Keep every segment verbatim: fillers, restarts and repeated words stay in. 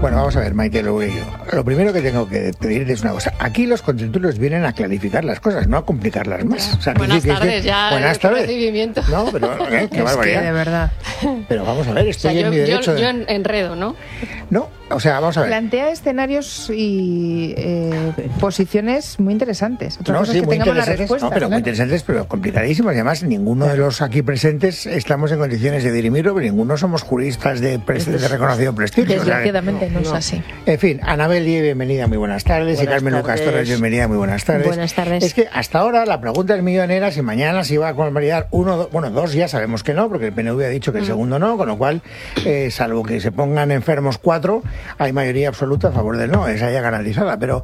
Bueno, vamos a ver, Maite Loureiro. Lo primero que tengo que pedirte es una cosa. Aquí los contertulios vienen a clarificar las cosas, no a complicarlas más. O sea, buenas que, tardes, que, ya. Buenas tardes. Recibimiento. No, pero ¿eh? Qué es barbaridad. que de verdad. Pero vamos a ver, estoy O sea, en yo, mi derecho. yo, de... yo enredo, ¿no? No, o sea, vamos a ver. Plantea escenarios y eh, posiciones muy interesantes. Otra No, cosa sí, es que muy tengamos las interesantes, respuestas. no, pero ¿no? muy interesantes, pero complicadísimos. Y además, ninguno de los aquí presentes estamos en condiciones de dirimirlo, pero ninguno somos juristas de, pre- de reconocido prestigio. O sea, Desgraciadamente no, no es así. En fin, Anabel Die, bienvenida, muy buenas tardes. Buenas y Carmen tardes. Lucas Torres, bienvenida, muy buenas tardes. Buenas tardes. Es que hasta ahora la pregunta del millón era si mañana se iba a convalidar uno, do, bueno, dos ya sabemos que no, porque el P N V ha dicho que el segundo no, con lo cual, eh, salvo que se pongan enfermos cuatro, hay mayoría absoluta a favor del no, esa ya garantizada. Pero,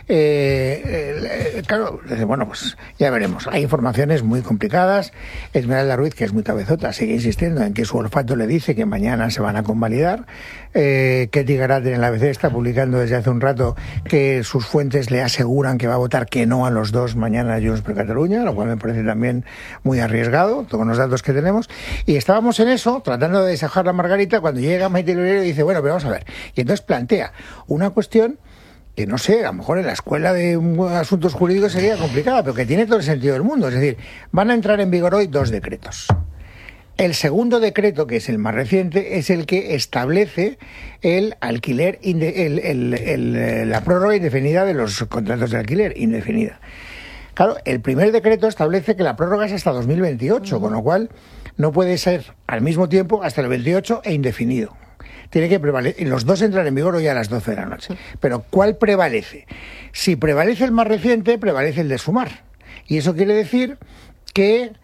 eh, eh, claro, bueno, pues ya veremos. Hay informaciones muy complicadas. Esmeralda Ruiz, que es muy cabezota, sigue insistiendo en que su olfato le dice que mañana se van a convalidar. Eh, Ketty Garat en la A B C está publicando desde hace un rato que sus fuentes le aseguran que va a votar que no a los dos mañana Junts per Catalunya, lo cual me parece también muy arriesgado, con los datos que tenemos. Y estábamos en eso, tratando de desajar la margarita, cuando llega Maite Loureiro y dice, bueno, pero vamos a ver. Y entonces plantea una cuestión que no sé, a lo mejor en la escuela de asuntos jurídicos sería complicada, pero que tiene todo el sentido del mundo. Es decir, van a entrar en vigor hoy dos decretos. El segundo decreto, que es el más reciente, es el que establece el alquiler, inde, el, el, el, la prórroga indefinida de los contratos de alquiler, indefinida. Claro, el primer decreto establece que la prórroga es hasta dos mil veintiocho, con lo cual no puede ser al mismo tiempo hasta el veintiocho e indefinido. Tiene que prevalecer, los dos entran en vigor hoy a las doce de la noche. Pero ¿cuál prevalece? Si prevalece el más reciente, prevalece el de sumar. Y eso quiere decir que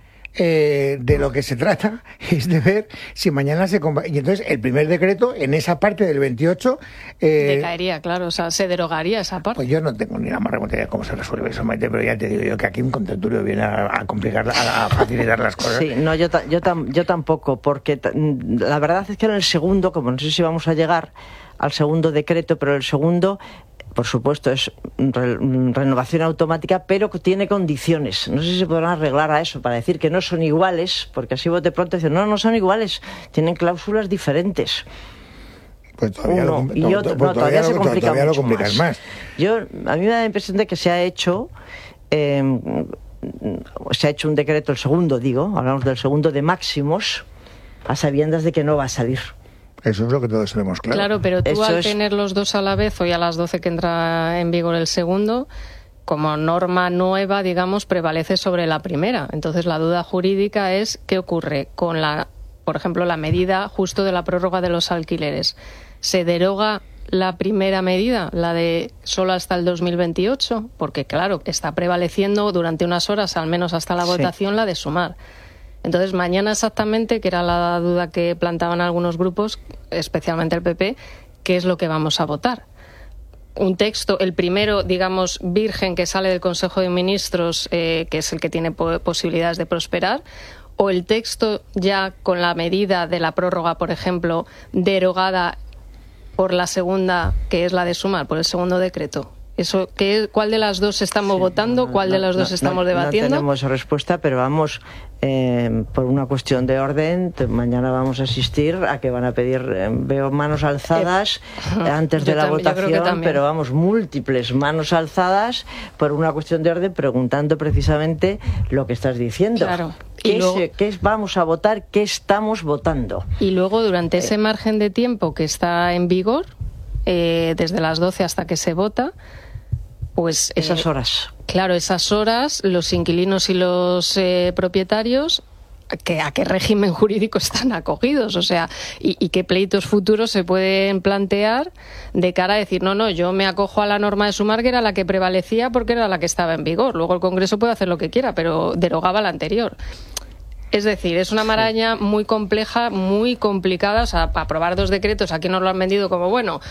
Eh, de lo que se trata es de ver si mañana se... Y entonces el primer decreto, en esa parte del veintiocho... Eh, Decaería, claro, o sea, se derogaría esa parte. Pues yo no tengo ni la más remota idea de cómo se resuelve eso, Maite, pero ya te digo yo que aquí un contertulio viene a, a complicar, a, a facilitar las cosas. Sí, no, yo, ta, yo, tam, yo tampoco, porque ta, la verdad es que en el segundo, como no sé si vamos a llegar al segundo decreto, pero el segundo... Por supuesto, es re, renovación automática, pero tiene condiciones. No sé si se podrán arreglar a eso, para decir que no son iguales, porque así de pronto dicen, no, no son iguales, tienen cláusulas diferentes. Pues todavía Uno lo, y to, otro, to, no, todavía todavía se lo, complica todavía lo mucho complicas más. más. Yo, a mí me da la impresión de que se ha hecho... Eh, se ha hecho un decreto, el segundo, digo, hablamos del segundo de máximos, a sabiendas de que no va a salir. Eso es lo que todos tenemos claro. Claro, pero tú Eso al es... tener los dos a la vez, hoy a las doce que entra en vigor el segundo, como norma nueva, digamos, prevalece sobre la primera. Entonces la duda jurídica es qué ocurre con la, por ejemplo, la medida justo de la prórroga de los alquileres. ¿Se deroga la primera medida, la de solo hasta el dos mil veintiocho? Porque claro, está prevaleciendo durante unas horas, al menos hasta la votación, sí, la de sumar. Entonces, mañana exactamente, que era la duda que plantaban algunos grupos, especialmente el P P, ¿qué es lo que vamos a votar? Un texto, el primero, digamos, virgen que sale del Consejo de Ministros, eh, que es el que tiene po- posibilidades de prosperar, o el texto ya con la medida de la prórroga, por ejemplo, derogada por la segunda, que es la de sumar, por el segundo decreto. Eso, ¿qué, ¿Cuál de las dos estamos sí, votando? No, ¿Cuál no, de las dos no, estamos no, debatiendo? No tenemos respuesta, pero vamos, eh, por una cuestión de orden, te, mañana vamos a asistir a que van a pedir, eh, veo manos alzadas eh, antes de la tam- votación, pero vamos, múltiples manos alzadas por una cuestión de orden, preguntando precisamente lo que estás diciendo. Claro. ¿Qué, luego, es, ¿Qué vamos a votar? ¿Qué estamos votando? Y luego, durante ese margen de tiempo que está en vigor, eh, desde las doce hasta que se vota, pues esas eh, horas. Claro, esas horas, los inquilinos y los eh, propietarios, ¿que, ¿a qué régimen jurídico están acogidos? O sea, y, y qué pleitos futuros se pueden plantear de cara a decir, no, no, yo me acojo a la norma de sumar, que era la que prevalecía porque era la que estaba en vigor. Luego el Congreso puede hacer lo que quiera, pero derogaba la anterior. Es decir, es una maraña muy compleja, muy complicada. O sea, para aprobar dos decretos, aquí nos lo han vendido como, bueno,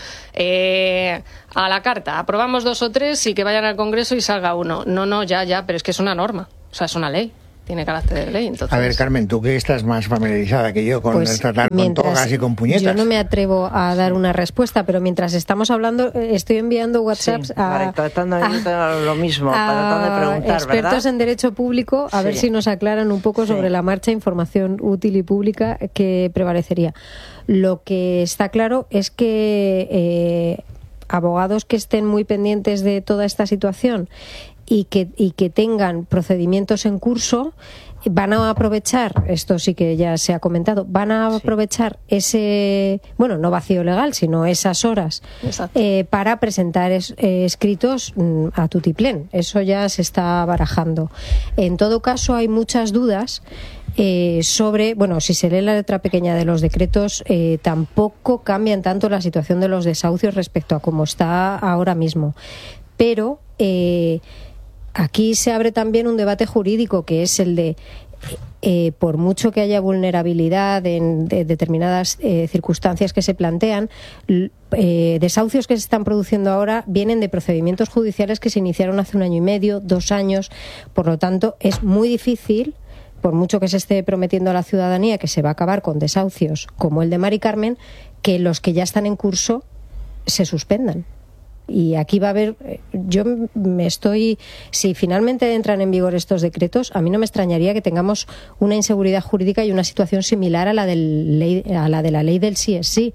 eh, a la carta, aprobamos dos o tres y que vayan al Congreso y salga uno. No, no, ya, ya, pero es que es una norma, o sea, es una ley. tiene carácter de ley. Entonces... A ver, Carmen, tú que estás más familiarizada que yo con Pues, el tratar con togas y con puñetas. Yo no me atrevo a dar una respuesta, pero mientras estamos hablando, estoy enviando WhatsApps sí, a, tratando de a, lo mismo, a tratando de preguntar, expertos ¿verdad? en derecho público, a sí. ver si nos aclaran un poco sobre sí. la marcha información útil y pública que prevalecería. Lo que está claro es que eh, abogados que estén muy pendientes de toda esta situación y que, y que tengan procedimientos en curso van a aprovechar, esto sí que ya se ha comentado, van a aprovechar sí. ese, bueno, no vacío legal, sino esas horas eh, para presentar es, eh, escritos mm, a tutiplén. Eso ya se está barajando. En todo caso, hay muchas dudas Eh, sobre, bueno, si se lee la letra pequeña de los decretos, eh, tampoco cambian tanto la situación de los desahucios respecto a cómo está ahora mismo. Pero eh, aquí se abre también un debate jurídico, que es el de, eh, por mucho que haya vulnerabilidad en de determinadas eh, circunstancias que se plantean, eh, desahucios que se están produciendo ahora vienen de procedimientos judiciales que se iniciaron hace un año y medio, dos años. Por lo tanto, es muy difícil, por mucho que se esté prometiendo a la ciudadanía que se va a acabar con desahucios como el de Mari Carmen, que los que ya están en curso se suspendan. Y aquí va a haber, yo me estoy, si finalmente entran en vigor estos decretos, a mí no me extrañaría que tengamos una inseguridad jurídica y una situación similar a la, del ley, a la de la ley del sí es sí,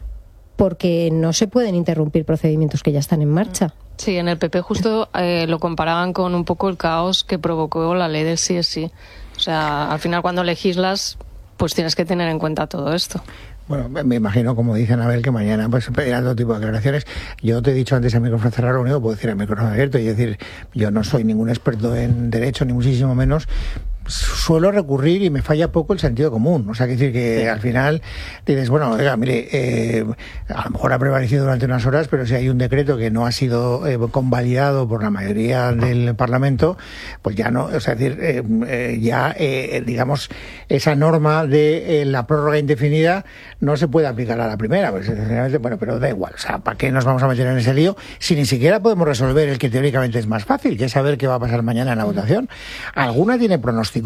porque no se pueden interrumpir procedimientos que ya están en marcha. Sí, en el P P justo eh, lo comparaban con un poco el caos que provocó la ley del sí es sí. O sea, al final cuando legislas, pues tienes que tener en cuenta todo esto. Bueno, me imagino, como dice Anabel, que mañana pues pedirán todo tipo de aclaraciones. Yo te he dicho antes a micrófono cerrado, lo único puedo decir a micrófono abierto, y decir, yo no soy ningún experto en derecho, ni muchísimo menos. Suelo recurrir y me falla poco el sentido común. O sea, que decir que sí. al final dices, bueno, oiga, mire, eh, a lo mejor ha prevalecido durante unas horas, pero si hay un decreto que no ha sido eh, convalidado por la mayoría del Parlamento, pues ya no, o sea, es decir, eh, eh, ya, eh, digamos, esa norma de eh, la prórroga indefinida no se puede aplicar a la primera. Pues, bueno, pero da igual. O sea, ¿para qué nos vamos a meter en ese lío si ni siquiera podemos resolver el que teóricamente es más fácil, que es saber qué va a pasar mañana en la votación? ¿Alguna tiene pronóstico?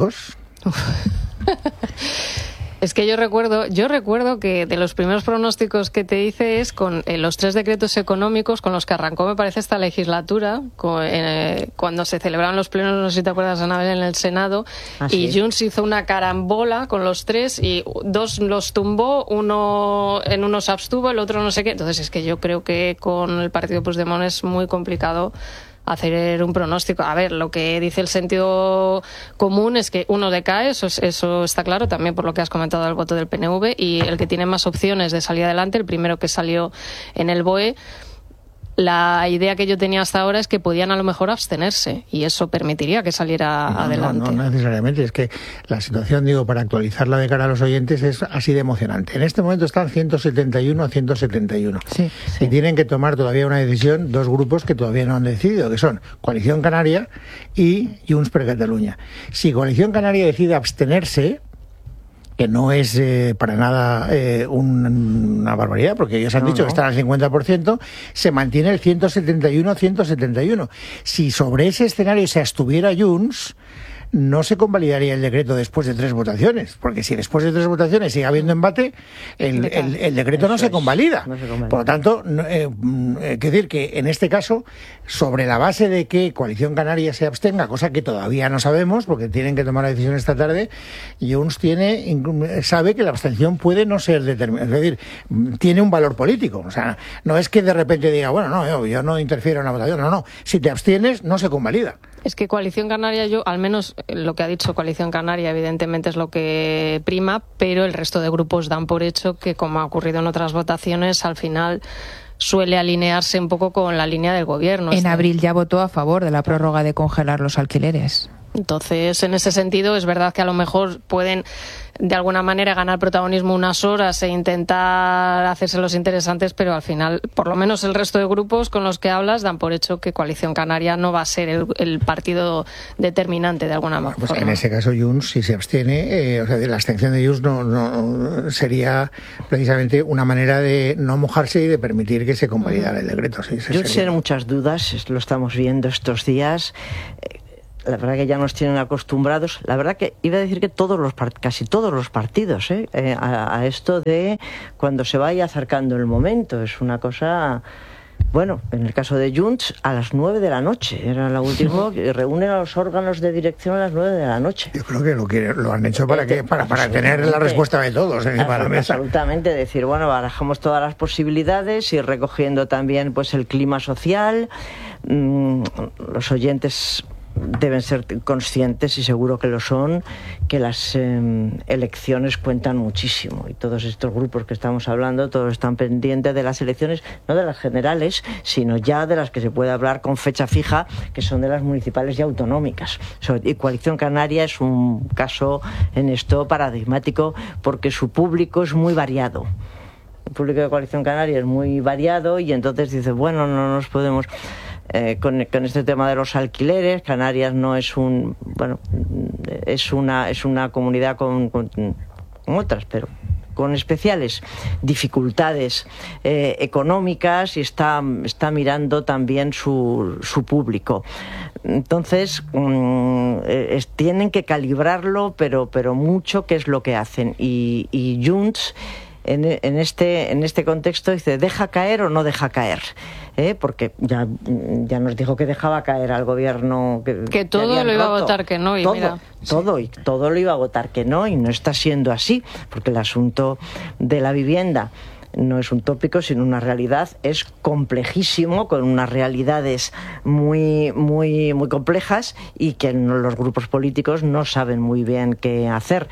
Es que yo recuerdo, yo recuerdo que de los primeros pronósticos que te hice es con eh, los tres decretos económicos con los que arrancó, me parece, esta legislatura, con, eh, cuando se celebraron los plenos, no sé si te acuerdas, Anabel, en el Senado, ¿ah, y sí? Junts hizo una carambola con los tres y dos los tumbó, uno en uno se abstuvo, el otro no sé qué. Entonces es que yo creo que con el partido Puigdemont es muy complicado hacer un pronóstico. A ver, lo que dice el sentido común es que uno decae, eso, es, eso está claro, también por lo que has comentado del voto del P N V, y el que tiene más opciones de salir adelante, el primero que salió en el B O E, la idea que yo tenía hasta ahora es que podían a lo mejor abstenerse y eso permitiría que saliera no, adelante. No, no necesariamente, es que la situación, digo, para actualizarla de cara a los oyentes, es así de emocionante. En este momento están ciento setenta y uno a ciento setenta y uno. Sí, sí. Y tienen que tomar todavía una decisión dos grupos que todavía no han decidido, que son Coalición Canaria y Junts per Catalunya. Si Coalición Canaria decide abstenerse, que no es eh, para nada eh, un, una barbaridad, porque ellos han no, dicho no. que están al cincuenta por ciento, se mantiene el ciento setenta y uno a ciento setenta y uno. Si sobre ese escenario se abstuviera Junts, no se convalidaría el decreto después de tres votaciones, porque si después de tres votaciones sigue habiendo embate, el, el, el decreto no se, convalida. no se convalida. Por lo tanto, eh, eh, quiero decir que en este caso, sobre la base de que Coalición Canaria se abstenga, cosa que todavía no sabemos, porque tienen que tomar la decisión esta tarde, Junts tiene, sabe que la abstención puede no ser determinante, es decir, tiene un valor político. O sea, no es que de repente diga, bueno, no, yo, yo no interfiero en la votación, no, no, si te abstienes no se convalida. Es que Coalición Canaria, yo, al menos lo que ha dicho Coalición Canaria, evidentemente es lo que prima, pero el resto de grupos dan por hecho que, como ha ocurrido en otras votaciones, al final suele alinearse un poco con la línea del gobierno. En este. abril ya votó a favor de la prórroga de congelar los alquileres. Entonces, en ese sentido, es verdad que a lo mejor pueden, de alguna manera, ganar protagonismo unas horas e intentar hacerse los interesantes, pero al final, por lo menos el resto de grupos con los que hablas dan por hecho que Coalición Canaria no va a ser el, el partido determinante de alguna manera. Pues en ese caso, Junts, si se abstiene, eh, o sea, la abstención de Junts no, no sería precisamente una manera de no mojarse y de permitir que se convalidara el decreto. Sí, Junts tiene muchas dudas, lo estamos viendo estos días. la verdad que ya nos tienen acostumbrados, la verdad que iba a decir que todos los casi todos los partidos, ¿eh? Eh, a, a esto de cuando se vaya acercando el momento, es una cosa... Bueno, en el caso de Junts, a las nueve de la noche, era la última, que reúnen a los órganos de dirección a las nueve de la noche. Yo creo que lo, quieren, lo han hecho para, que, para, para tener la respuesta de todos encima de la mesa. Absolutamente, decir, bueno, barajamos todas las posibilidades y recogiendo también pues el clima social. Mmm, los oyentes deben ser conscientes, y seguro que lo son, que las eh, elecciones cuentan muchísimo, y todos estos grupos que estamos hablando, todos están pendientes de las elecciones, no de las generales, sino ya de las que se puede hablar con fecha fija, que son de las municipales y autonómicas. Y Coalición Canaria es un caso en esto paradigmático, porque su público es muy variado. El público de Coalición Canaria es muy variado, y entonces dice, bueno, no nos podemos... Eh, con, con este tema de los alquileres, Canarias no es un, bueno, es una es una comunidad con, con, con otras, pero con especiales dificultades eh, económicas, y está, está mirando también su, su público. Entonces, mmm, es, tienen que calibrarlo, pero, pero mucho, qué es lo que hacen. Y, y Junts, en, en, este, en este contexto, dice, ¿deja caer o no deja caer? ¿Eh? Porque ya, ya nos dijo que dejaba caer al gobierno que, que todo que lo iba roto. a votar que no, y todo, mira. todo, y todo lo iba a votar que no, y no está siendo así, porque el asunto de la vivienda no es un tópico, sino una realidad, es complejísimo, con unas realidades muy, muy, muy complejas, y que los grupos políticos no saben muy bien qué hacer.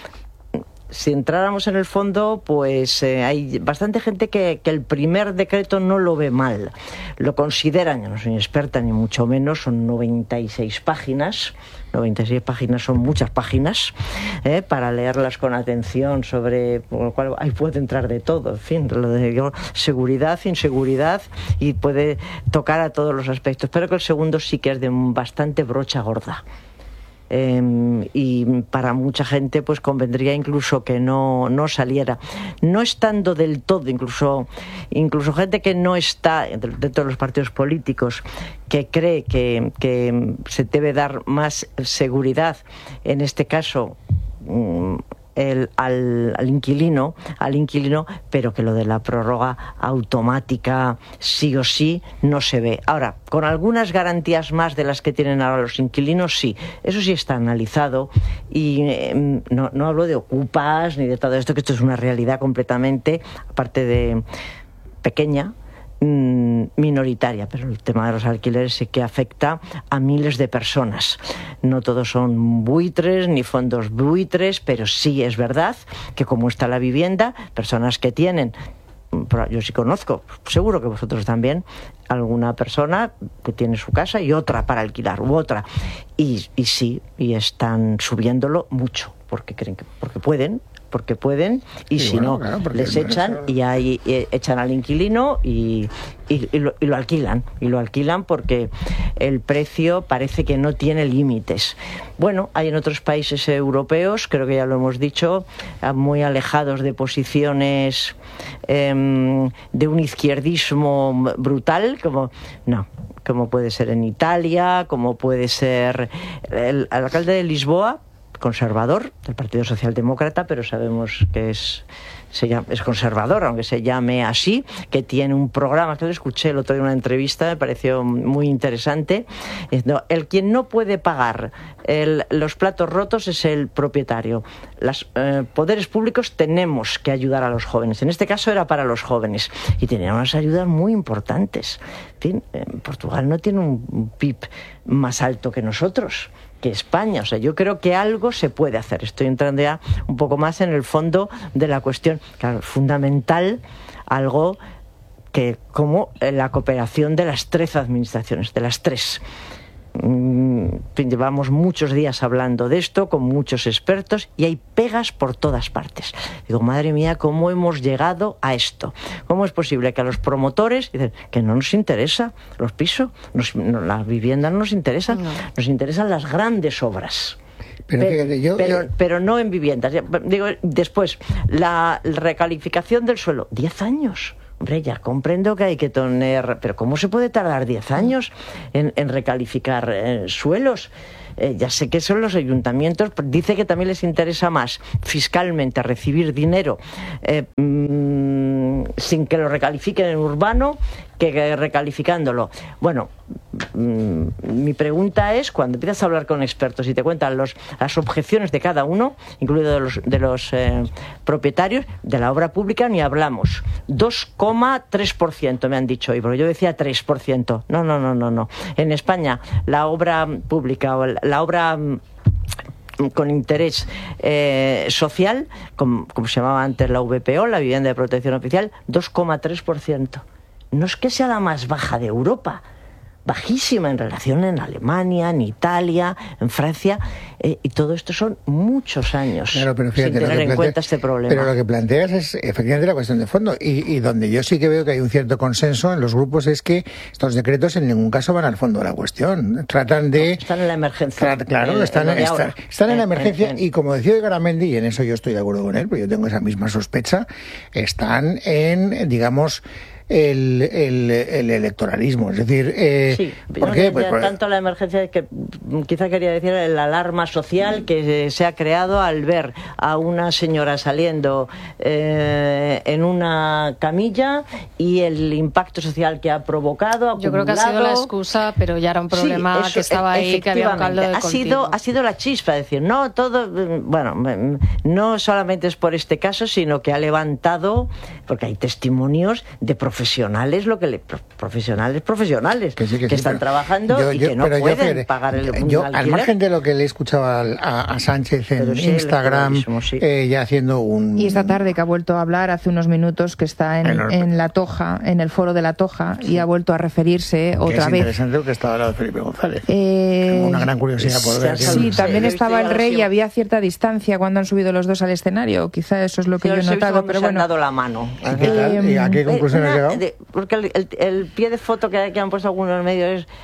Si entráramos en el fondo, pues eh, hay bastante gente que, que el primer decreto no lo ve mal. Lo consideran, yo no soy experta ni mucho menos, son noventa y seis páginas. noventa y seis páginas son muchas páginas, eh, para leerlas con atención, sobre por lo cual ahí puede entrar de todo, en fin, lo de yo, seguridad, inseguridad, y puede tocar a todos los aspectos. Pero que el segundo sí que es de bastante brocha gorda. Eh, y para mucha gente pues convendría incluso que no, no saliera, no estando del todo, incluso incluso gente que no está dentro de los partidos políticos, que cree que, que se debe dar más seguridad, en este caso El, al, al inquilino, al inquilino, pero que lo de la prórroga automática sí o sí no se ve. Ahora, con algunas garantías más de las que tienen ahora los inquilinos, sí, eso sí está analizado, y eh, no, no hablo de ocupas ni de todo esto, que esto es una realidad completamente, aparte de pequeña, minoritaria, pero el tema de los alquileres sí que afecta a miles de personas. No todos son buitres ni fondos buitres, pero sí es verdad que, como está la vivienda, personas que tienen, yo sí conozco, seguro que vosotros también, alguna persona que tiene su casa y otra para alquilar, u otra, y, y sí, y están subiéndolo mucho, porque creen que, porque pueden, porque pueden, y sí, si bueno, no, claro, les echan y ahí eh, echan al inquilino y, y, y, lo, y lo alquilan, y lo alquilan porque el precio parece que no tiene límites. Bueno, hay en otros países europeos, creo que ya lo hemos dicho, muy alejados de posiciones eh, de un izquierdismo brutal, como no, como puede ser en Italia, como puede ser el, el alcalde de Lisboa, conservador, del Partido Socialdemócrata, pero sabemos que es, se llama, es conservador, aunque se llame así, que tiene un programa, que lo escuché el otro día en una entrevista, me pareció muy interesante. El quien no puede pagar el, los platos rotos es el propietario. Los eh, poderes públicos tenemos que ayudar a los jóvenes. En este caso era para los jóvenes, y tenía unas ayudas muy importantes. En fin, en Portugal no tiene un P I B más alto que nosotros, que España. O sea, yo creo que algo se puede hacer. Estoy entrando ya un poco más en el fondo de la cuestión. Claro, fundamental, algo que como la cooperación de las tres administraciones, de las tres. Llevamos muchos días hablando de esto con muchos expertos, y hay pegas por todas partes. Digo, madre mía, ¿cómo hemos llegado a esto? ¿Cómo es posible que a los promotores dicen que no nos interesa los pisos, nos, no, la vivienda no nos interesa, no. Nos interesan las grandes obras? Pero, pero, yo, pero, eh... pero no en viviendas. Digo, después, la recalificación del suelo, diez años. Hombre, ya comprendo que hay que tener... Pero ¿cómo se puede tardar diez años en, en recalificar eh, suelos? eh, ya sé que son los ayuntamientos, dice que también les interesa más fiscalmente recibir dinero eh, mmm, sin que lo recalifiquen en urbano que recalificándolo. Bueno, mmm, mi pregunta es, cuando empiezas a hablar con expertos y te cuentan los, las objeciones de cada uno, incluido de los, de los eh, propietarios, de la obra pública ni hablamos. dos coma tres por ciento me han dicho hoy, porque yo decía tres por ciento. No, no, no, no, no. En España, la obra pública o la, la obra con interés eh, social, como, como se llamaba antes la V P O, la vivienda de protección oficial, dos coma tres por ciento. No es que sea la más baja de Europa, bajísima en relación en Alemania, en Italia, en Francia, eh, y todo esto son muchos años claro, pero fíjate, sin tener en plantea, cuenta este problema. Pero lo que planteas es efectivamente la cuestión de fondo, y, y donde yo sí que veo que hay un cierto consenso en los grupos es que estos decretos en ningún caso van al fondo de la cuestión. Tratan de... No, están en la emergencia. Tra claro, en, están, en, está, están en la emergencia en, en, y como decía Garamendi, y en eso yo estoy de acuerdo con él, porque yo tengo esa misma sospecha, están en, digamos... El, el, el electoralismo, es decir, eh, sí, ¿por no qué? Pues, pues, tanto la emergencia que quizá quería decir la alarma social que se ha creado al ver a una señora saliendo eh, en una camilla y el impacto social que ha provocado. Acumulado. Yo creo que ha sido la excusa, pero ya era un problema sí, eso, que estaba ahí, que había un caldo de ha sido, ha sido la chispa, decir, no todo, bueno, no solamente es por este caso, sino que ha levantado, porque hay testimonios de profesionales profesionales lo que le, profesionales profesionales que, sí, que, que sí, están trabajando yo, y yo, que no pueden yo, pagar el yo, yo al margen de lo que le he escuchado a, a, a Sánchez en sí, Instagram sí. eh, ya haciendo un y esta tarde que ha vuelto a hablar hace unos minutos que está en, en, en La Toja, en el foro de La Toja sí. y ha vuelto a referirse que otra es vez interesante porque estaba al lado de Felipe González eh, tengo una gran curiosidad por ver sí, sí también estaba el rey y había cierta distancia cuando han subido los dos al escenario, quizá eso es lo que yo he notado, pero bueno, han dado la mano. ¿Y qué tal? ¿Y a qué conclusión has llegado? De, porque el, el, el pie de foto que, que han puesto algunos medios es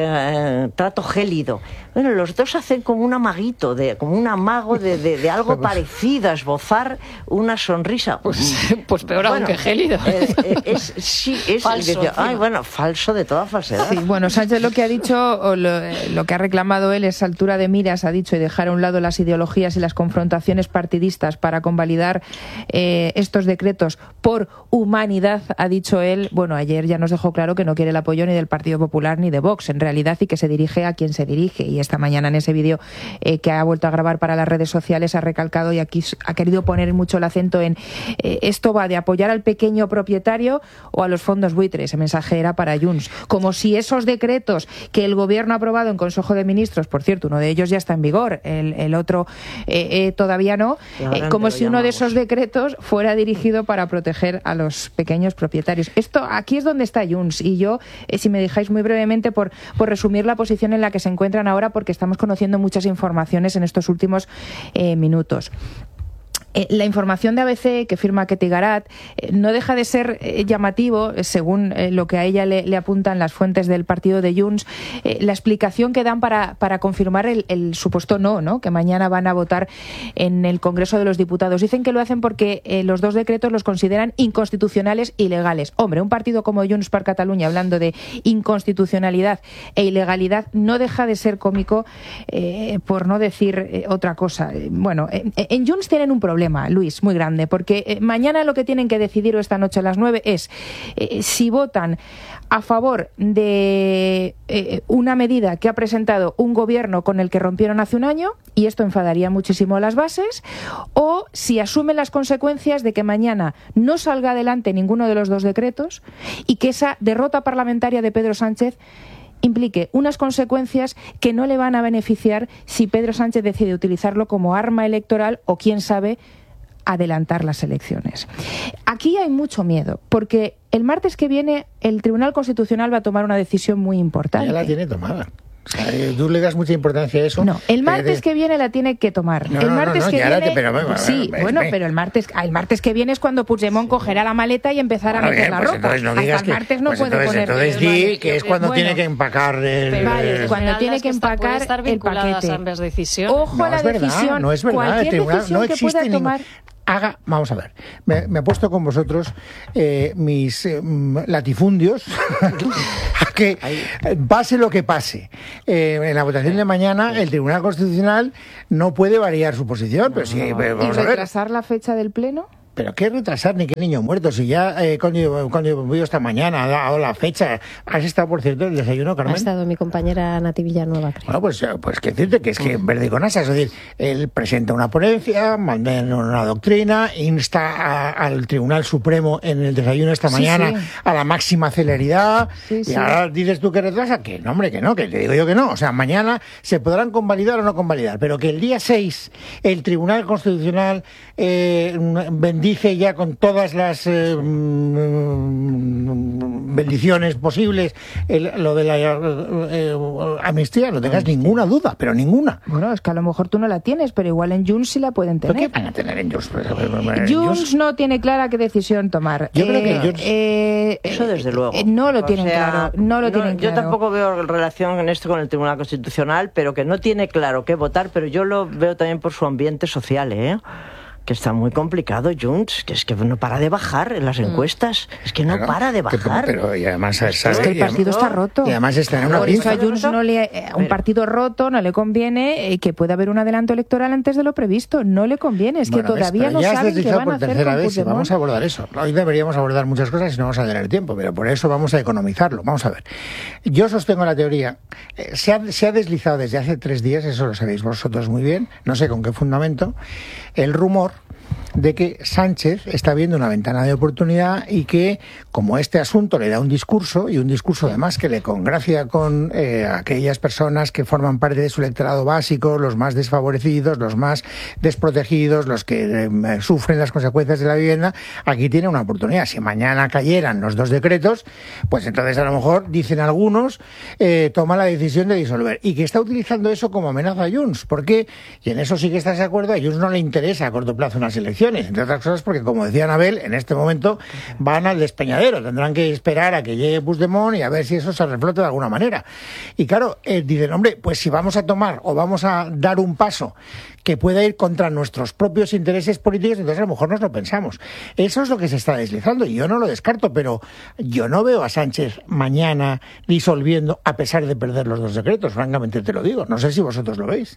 eh, trato gélido. Bueno, los dos hacen como un amaguito, de, como un amago de, de, de algo parecido, a esbozar una sonrisa. Pues, pues peor bueno, aún que gélido. Es, es, es, sí, es falso. Decía, ay, bueno, falso de toda falsedad. Sí, bueno, Sánchez lo que ha dicho, o lo, lo que ha reclamado él es altura de miras, ha dicho, y dejar a un lado las ideologías y las confrontaciones partidistas para convalidar eh, estos decretos por humanidad, ha dicho él. Bueno, ayer ya nos dejó claro que no quiere el apoyo ni del Partido Popular ni de Vox, en realidad, y que se dirige a quien se dirige. Y esta mañana en ese vídeo eh, que ha vuelto a grabar para las redes sociales ha recalcado y aquí ha querido poner mucho el acento en eh, esto va de apoyar al pequeño propietario o a los fondos buitres. Ese mensaje era para Junts. Como si esos decretos que el Gobierno ha aprobado en Consejo de Ministros, por cierto, uno de ellos ya está en vigor, el, el otro eh, eh, todavía no, eh, como si uno de esos decretos fuera dirigido para proteger a los pequeños propietarios. Esto aquí es donde está Junts y yo, eh, si me dejáis muy brevemente por, por resumir la posición en la que se encuentran ahora, porque estamos conociendo muchas informaciones en estos últimos eh, minutos. Eh, la información de A B C que firma Ketty Garat eh, no deja de ser eh, llamativo, eh, según eh, lo que a ella le, le apuntan las fuentes del partido de Junts, eh, la explicación que dan para, para confirmar el, el supuesto no, ¿no?, que mañana van a votar en el Congreso de los Diputados. Dicen que lo hacen porque eh, los dos decretos los consideran inconstitucionales e ilegales. Hombre, un partido como Junts per Catalunya, hablando de inconstitucionalidad e ilegalidad, no deja de ser cómico, eh, por no decir eh, otra cosa. Bueno, eh, en Junts tienen un problema, Luis, muy grande, porque eh, mañana lo que tienen que decidir, o esta noche a las nueve, es eh, si votan a favor de eh, una medida que ha presentado un gobierno con el que rompieron hace un año, y esto enfadaría muchísimo a las bases, o si asumen las consecuencias de que mañana no salga adelante ninguno de los dos decretos y que esa derrota parlamentaria de Pedro Sánchez implique unas consecuencias que no le van a beneficiar si Pedro Sánchez decide utilizarlo como arma electoral o, quién sabe, adelantar las elecciones. Aquí hay mucho miedo, porque el martes que viene el Tribunal Constitucional va a tomar una decisión muy importante. Ya la tiene tomada. O sea, tú le das mucha importancia a eso. No, el martes que viene la tiene que tomar. No, el no, martes no, no, que viene, te, pero, bueno, sí, ves, bueno, ves. pero el martes, el martes que viene es cuando Puigdemont cogerá la maleta y empezará bueno, a meter bien, la pues ropa. entonces no digas Hasta el martes que, no pues puede entonces, poner. Entonces di que es cuando bueno, tiene que empacar el. Vale, cuando tiene que empacar estar el paquete. A ambas decisiones. Ojo no a la es verdad, decisión. No es verdad, Cualquier el tribunal decisión no que existe pueda ningún... tomar. haga, vamos a ver, me, me he puesto con vosotros eh, mis eh, latifundios a que pase lo que pase. Eh, en la votación de mañana el Tribunal Constitucional no puede variar su posición, pero sí, pero vamos ¿Y a ver. retrasar la fecha del Pleno? Pero qué retrasar ni qué niño muerto. Si ya eh, cuando, cuando he visto esta mañana ha dado la fecha. ¿Has estado, por cierto, el desayuno, Carmen? Ha estado mi compañera Nati Villanueva, creo. Bueno, pues, pues que decirte que es que verde con asas. Es decir, él presenta una ponencia, manda una doctrina, insta a, al Tribunal Supremo en el desayuno esta mañana sí, sí. a la máxima celeridad. Sí, y sí. ahora dices tú que retrasa. Que no, hombre, que no, que te digo yo que no. O sea, mañana se podrán convalidar o no convalidar. Pero que el día seis el Tribunal Constitucional eh, bendice ya con todas las eh, bendiciones posibles el, lo de la eh, amnistía, no tengas ninguna duda, pero ninguna. Bueno, es que a lo mejor tú no la tienes, pero igual en Junts sí la pueden tener. ¿Pero qué van a tener en Junts? Junts no tiene clara qué decisión tomar. Yo eh, creo que Junts... Eh, Eso desde luego. Eh, no lo tienen o sea, claro. No lo no, tienen yo claro. tampoco veo relación en esto con el Tribunal Constitucional, pero que no tiene claro qué votar, pero yo lo veo también por su ambiente social, ¿eh? Que está muy complicado, Junts, que es que no para de bajar en las encuestas, es que no claro, para de bajar. Que, pero y además sabe, es que el partido está roto. Y además está en una Por eso a Junts no le, un partido roto no le conviene eh, que pueda haber un adelanto electoral antes de lo previsto, no le conviene, es bueno, que todavía no ya saben qué van a hacer tercera con vez y vamos a abordar eso. Hoy deberíamos abordar muchas cosas y no vamos a tener tiempo, pero por eso vamos a economizarlo. Vamos a ver. Yo sostengo la teoría, eh, se, ha, se ha deslizado desde hace tres días, eso lo sabéis vosotros muy bien, no sé con qué fundamento, el rumor de que Sánchez está viendo una ventana de oportunidad y que, como este asunto le da un discurso, y un discurso además que le congracia con eh, aquellas personas que forman parte de su electorado básico, los más desfavorecidos, los más desprotegidos, los que eh, sufren las consecuencias de la vivienda, aquí tiene una oportunidad. Si mañana cayeran los dos decretos, pues entonces a lo mejor, dicen algunos, eh, toma la decisión de disolver. Y que está utilizando eso como amenaza a Junts. ¿Por qué? Y en eso sí que estás de acuerdo, a Junts no le interesa a corto plazo unas elecciones. Entre otras cosas porque, como decía Anabel, en este momento van al despeñadero. Tendrán que esperar a que llegue Puigdemont y a ver si eso se reflota de alguna manera. Y claro, eh, dicen, hombre, pues si vamos a tomar o vamos a dar un paso que pueda ir contra nuestros propios intereses políticos, entonces a lo mejor nos lo pensamos. Eso es lo que se está deslizando y yo no lo descarto, pero yo no veo a Sánchez mañana disolviendo a pesar de perder los dos decretos, francamente te lo digo. No sé si vosotros lo veis.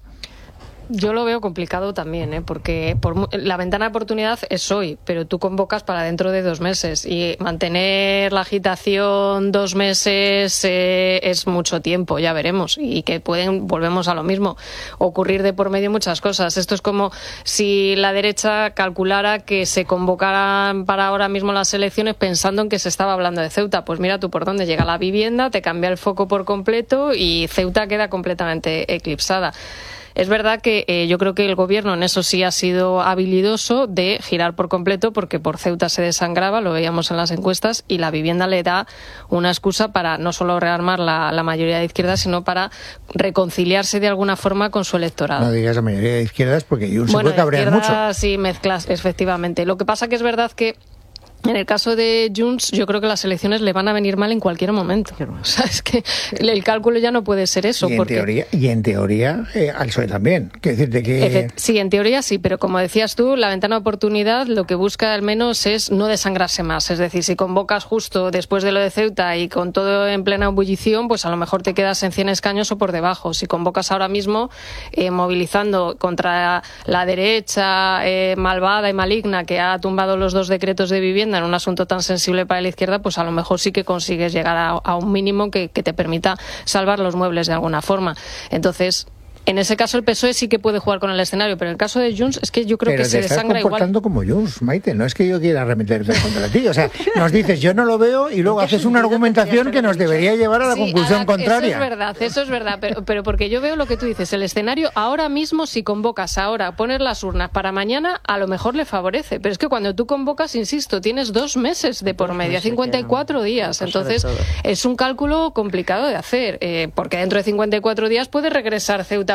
Yo lo veo complicado también, ¿eh? Porque por, la ventana de oportunidad es hoy, pero tú convocas para dentro de dos meses y mantener la agitación dos meses eh, es mucho tiempo, ya veremos, y que pueden, volvemos a lo mismo, ocurrir de por medio muchas cosas. Esto es como si la derecha calculara que se convocaran para ahora mismo las elecciones pensando en que se estaba hablando de Ceuta. Pues mira tú por dónde llega la vivienda, te cambia el foco por completo y Ceuta queda completamente eclipsada. Es verdad que eh, yo creo que el gobierno en eso sí ha sido habilidoso de girar por completo, porque por Ceuta se desangraba, lo veíamos en las encuestas, y la vivienda le da una excusa para no solo rearmar la, la mayoría de izquierdas, sino para reconciliarse de alguna forma con su electorado. No digas la mayoría de izquierdas porque Junts bueno, se puede cabrear mucho. Sí, mezclas, efectivamente. Lo que pasa que es verdad que en el caso de Junts, yo creo que las elecciones le van a venir mal en cualquier momento. O sea, es que el cálculo ya no puede ser eso. Y en porque... teoría, y en teoría eh, al P S O E también. Quiero decirte que... Sí, en teoría sí, pero como decías tú, la ventana de oportunidad lo que busca al menos es no desangrarse más. Es decir, si convocas justo después de lo de Ceuta y con todo en plena ebullición, pues a lo mejor te quedas en cien escaños o por debajo. Si convocas ahora mismo eh, movilizando contra la derecha eh, malvada y maligna que ha tumbado los dos decretos de vivienda en un asunto tan sensible para la izquierda, pues a lo mejor sí que consigues llegar a, a un mínimo que, que te permita salvar los muebles de alguna forma. Entonces, en ese caso el P S O E sí que puede jugar con el escenario, pero en el caso de Junts es que yo creo pero que se desangra igual. Pero te estás comportando como Junts, Maite, no es que yo quiera arremeterte contra ti, o sea, nos dices yo no lo veo y luego haces una argumentación que nos debería llevar a la sí, conclusión a la, contraria. Eso es verdad, eso es verdad, pero, pero porque yo veo lo que tú dices, el escenario ahora mismo, si convocas ahora, poner las urnas para mañana, a lo mejor le favorece, pero es que cuando tú convocas, insisto, tienes dos meses de por media, cincuenta y cuatro días, entonces es un cálculo complicado de hacer, eh, porque dentro de cincuenta y cuatro días puede regresar Ceuta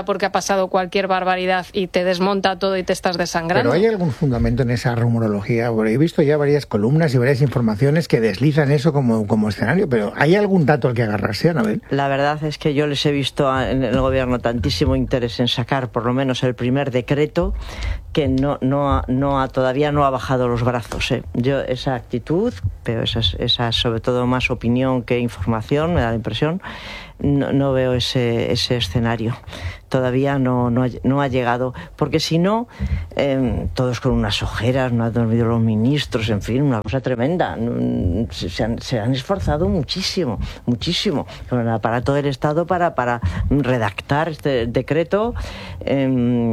Ceuta porque ha pasado cualquier barbaridad y te desmonta todo y te estás desangrando. ¿Pero hay algún fundamento en esa rumorología? Porque he visto ya varias columnas y varias informaciones que deslizan eso como, como escenario, pero ¿hay algún dato al que agarrarse, Anabel? La verdad es que yo les he visto en el gobierno tantísimo interés en sacar por lo menos el primer decreto que no, no, ha, no ha, todavía no ha bajado los brazos. ¿eh? Yo esa actitud, pero esa, esa sobre todo más opinión que información, me da la impresión, no, no veo ese, ese escenario. Todavía no, no, ha, no ha llegado, porque si no, eh, todos con unas ojeras, no han dormido los ministros, en fin, una cosa tremenda. Se, se, han, se han esforzado muchísimo, muchísimo, con el aparato del Estado para, para redactar este decreto, eh,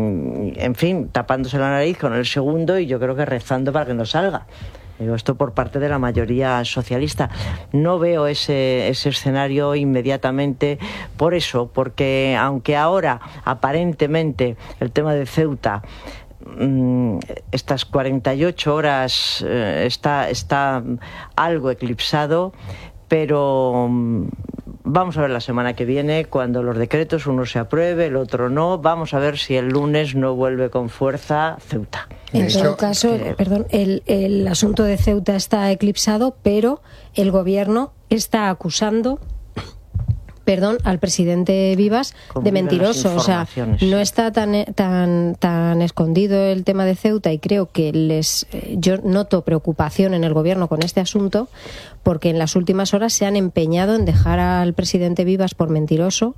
en fin, tapándose la nariz con el segundo y yo creo que rezando para que no salga. Digo, esto por parte de la mayoría socialista. No veo ese, ese escenario inmediatamente por eso, porque aunque ahora aparentemente el tema de Ceuta, mmm, estas cuarenta y ocho horas eh, está, está algo eclipsado, pero mmm, vamos a ver la semana que viene, cuando los decretos uno se apruebe, el otro no. Vamos a ver si el lunes no vuelve con fuerza Ceuta. En todo caso, el, perdón, el, el asunto de Ceuta está eclipsado, pero el gobierno está acusando, perdón, al presidente Vivas de mentiroso. O sea, no está tan tan tan escondido el tema de Ceuta y creo que les yo noto preocupación en el gobierno con este asunto, porque en las últimas horas se han empeñado en dejar al presidente Vivas por mentiroso,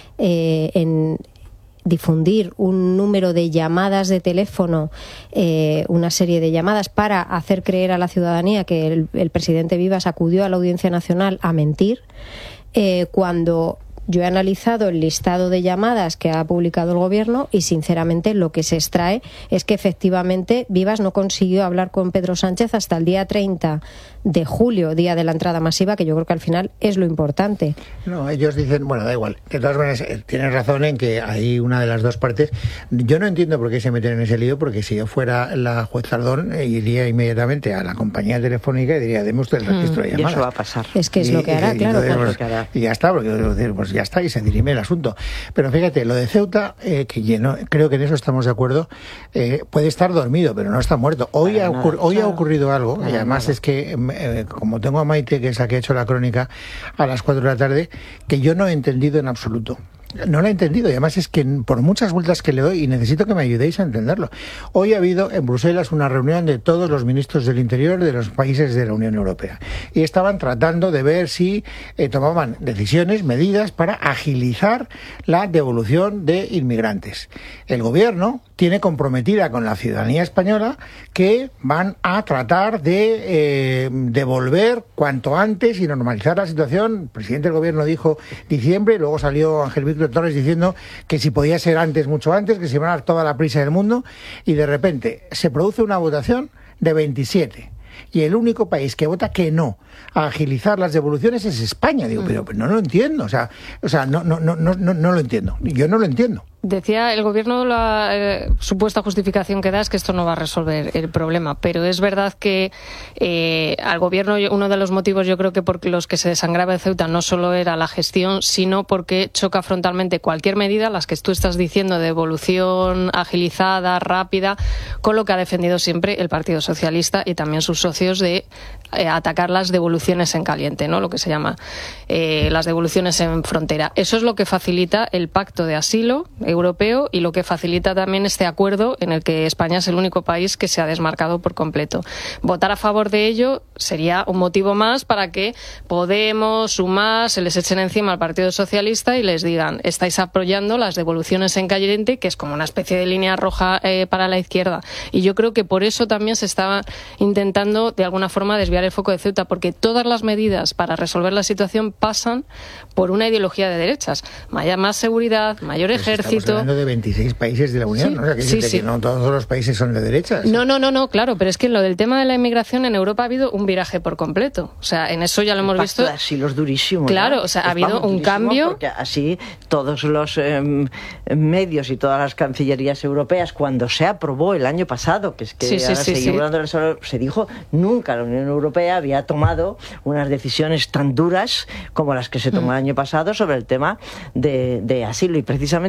eh, en difundir un número de llamadas de teléfono, eh, una serie de llamadas para hacer creer a la ciudadanía que el, el presidente Vivas acudió a la Audiencia Nacional a mentir, eh, cuando yo he analizado el listado de llamadas que ha publicado el gobierno y sinceramente lo que se extrae es que efectivamente Vivas no consiguió hablar con Pedro Sánchez hasta el día treinta de julio, día de la entrada masiva, que yo creo que al final es lo importante. No, ellos dicen, bueno, da igual. De todas maneras, tienes razón en que hay una de las dos partes. Yo no entiendo por qué se meten en ese lío, porque si yo fuera la juez Zardón, iría inmediatamente a la compañía telefónica y diría, deme usted el registro mm. de llamadas. Y eso va a pasar. Es que es y, lo que hará, y, claro. Y, pues, pues, claro. y ya está, porque pues ya está, y se dirime el asunto. Pero fíjate, lo de Ceuta, eh, que lleno, creo que en eso estamos de acuerdo, eh, puede estar dormido, pero no está muerto. Hoy, ha, ocurri- hoy claro. ha ocurrido algo, nada, y además nada. es que, eh, como tengo a Maite, que es la que ha hecho la crónica a las cuatro de la tarde, que yo no he entendido en absoluto. No lo he entendido y además es que por muchas vueltas que le doy y necesito que me ayudéis a entenderlo. Hoy ha habido en Bruselas una reunión de todos los ministros del Interior de los países de la Unión Europea y estaban tratando de ver si eh, tomaban decisiones, medidas para agilizar la devolución de inmigrantes. El gobierno tiene comprometida con la ciudadanía española que van a tratar de eh, devolver cuanto antes y normalizar la situación. El presidente del gobierno dijo diciembre, luego salió Ángel Víctor Torres diciendo que si podía ser antes, mucho antes, que se iban a dar toda la prisa del mundo, y de repente se produce una votación de veintisiete. Y el único país que vota que no a agilizar las devoluciones es España. Digo, pero, pero no lo entiendo. O sea, o sea no, no, no, no, no lo entiendo. Yo no lo entiendo. Decía el gobierno, la eh, supuesta justificación que da es que esto no va a resolver el problema, pero es verdad que eh, al gobierno uno de los motivos yo creo que por los que se desangraba de Ceuta no solo era la gestión, sino porque choca frontalmente cualquier medida, las que tú estás diciendo de evolución agilizada, rápida, con lo que ha defendido siempre el Partido Socialista y también sus socios de eh, atacar las devoluciones en caliente, ¿no? Lo que se llama eh, las devoluciones en frontera. Eso es lo que facilita el pacto de asilo europeo y lo que facilita también este acuerdo en el que España es el único país que se ha desmarcado por completo. Votar a favor de ello sería un motivo más para que Podemos, Sumar, se les echen encima al Partido Socialista y les digan, estáis apoyando las devoluciones en caliente, que es como una especie de línea roja eh, para la izquierda. Y yo creo que por eso también se estaba intentando de alguna forma desviar el foco de Ceuta, porque todas las medidas para resolver la situación pasan por una ideología de derechas. Más seguridad, mayor pues ejército. Estamos hablando de veintiséis países de la Unión, sí, ¿no? O sea, que, sí, sí. que no todos los países son de derechas. No, no, no, no, claro, pero es que en lo del tema de la inmigración en Europa ha habido un viraje por completo. O sea, en eso ya lo hemos el visto. Así los durísimos. Claro, ¿no? o sea, pues ha habido vamos, un cambio. Porque así todos los eh, medios y todas las cancillerías europeas, cuando se aprobó el año pasado, que es que sí, sí, sí, sí. se dijo, nunca la Unión Europea había tomado unas decisiones tan duras como las que se tomó mm. el año pasado sobre el tema de, de asilo. Y precisamente España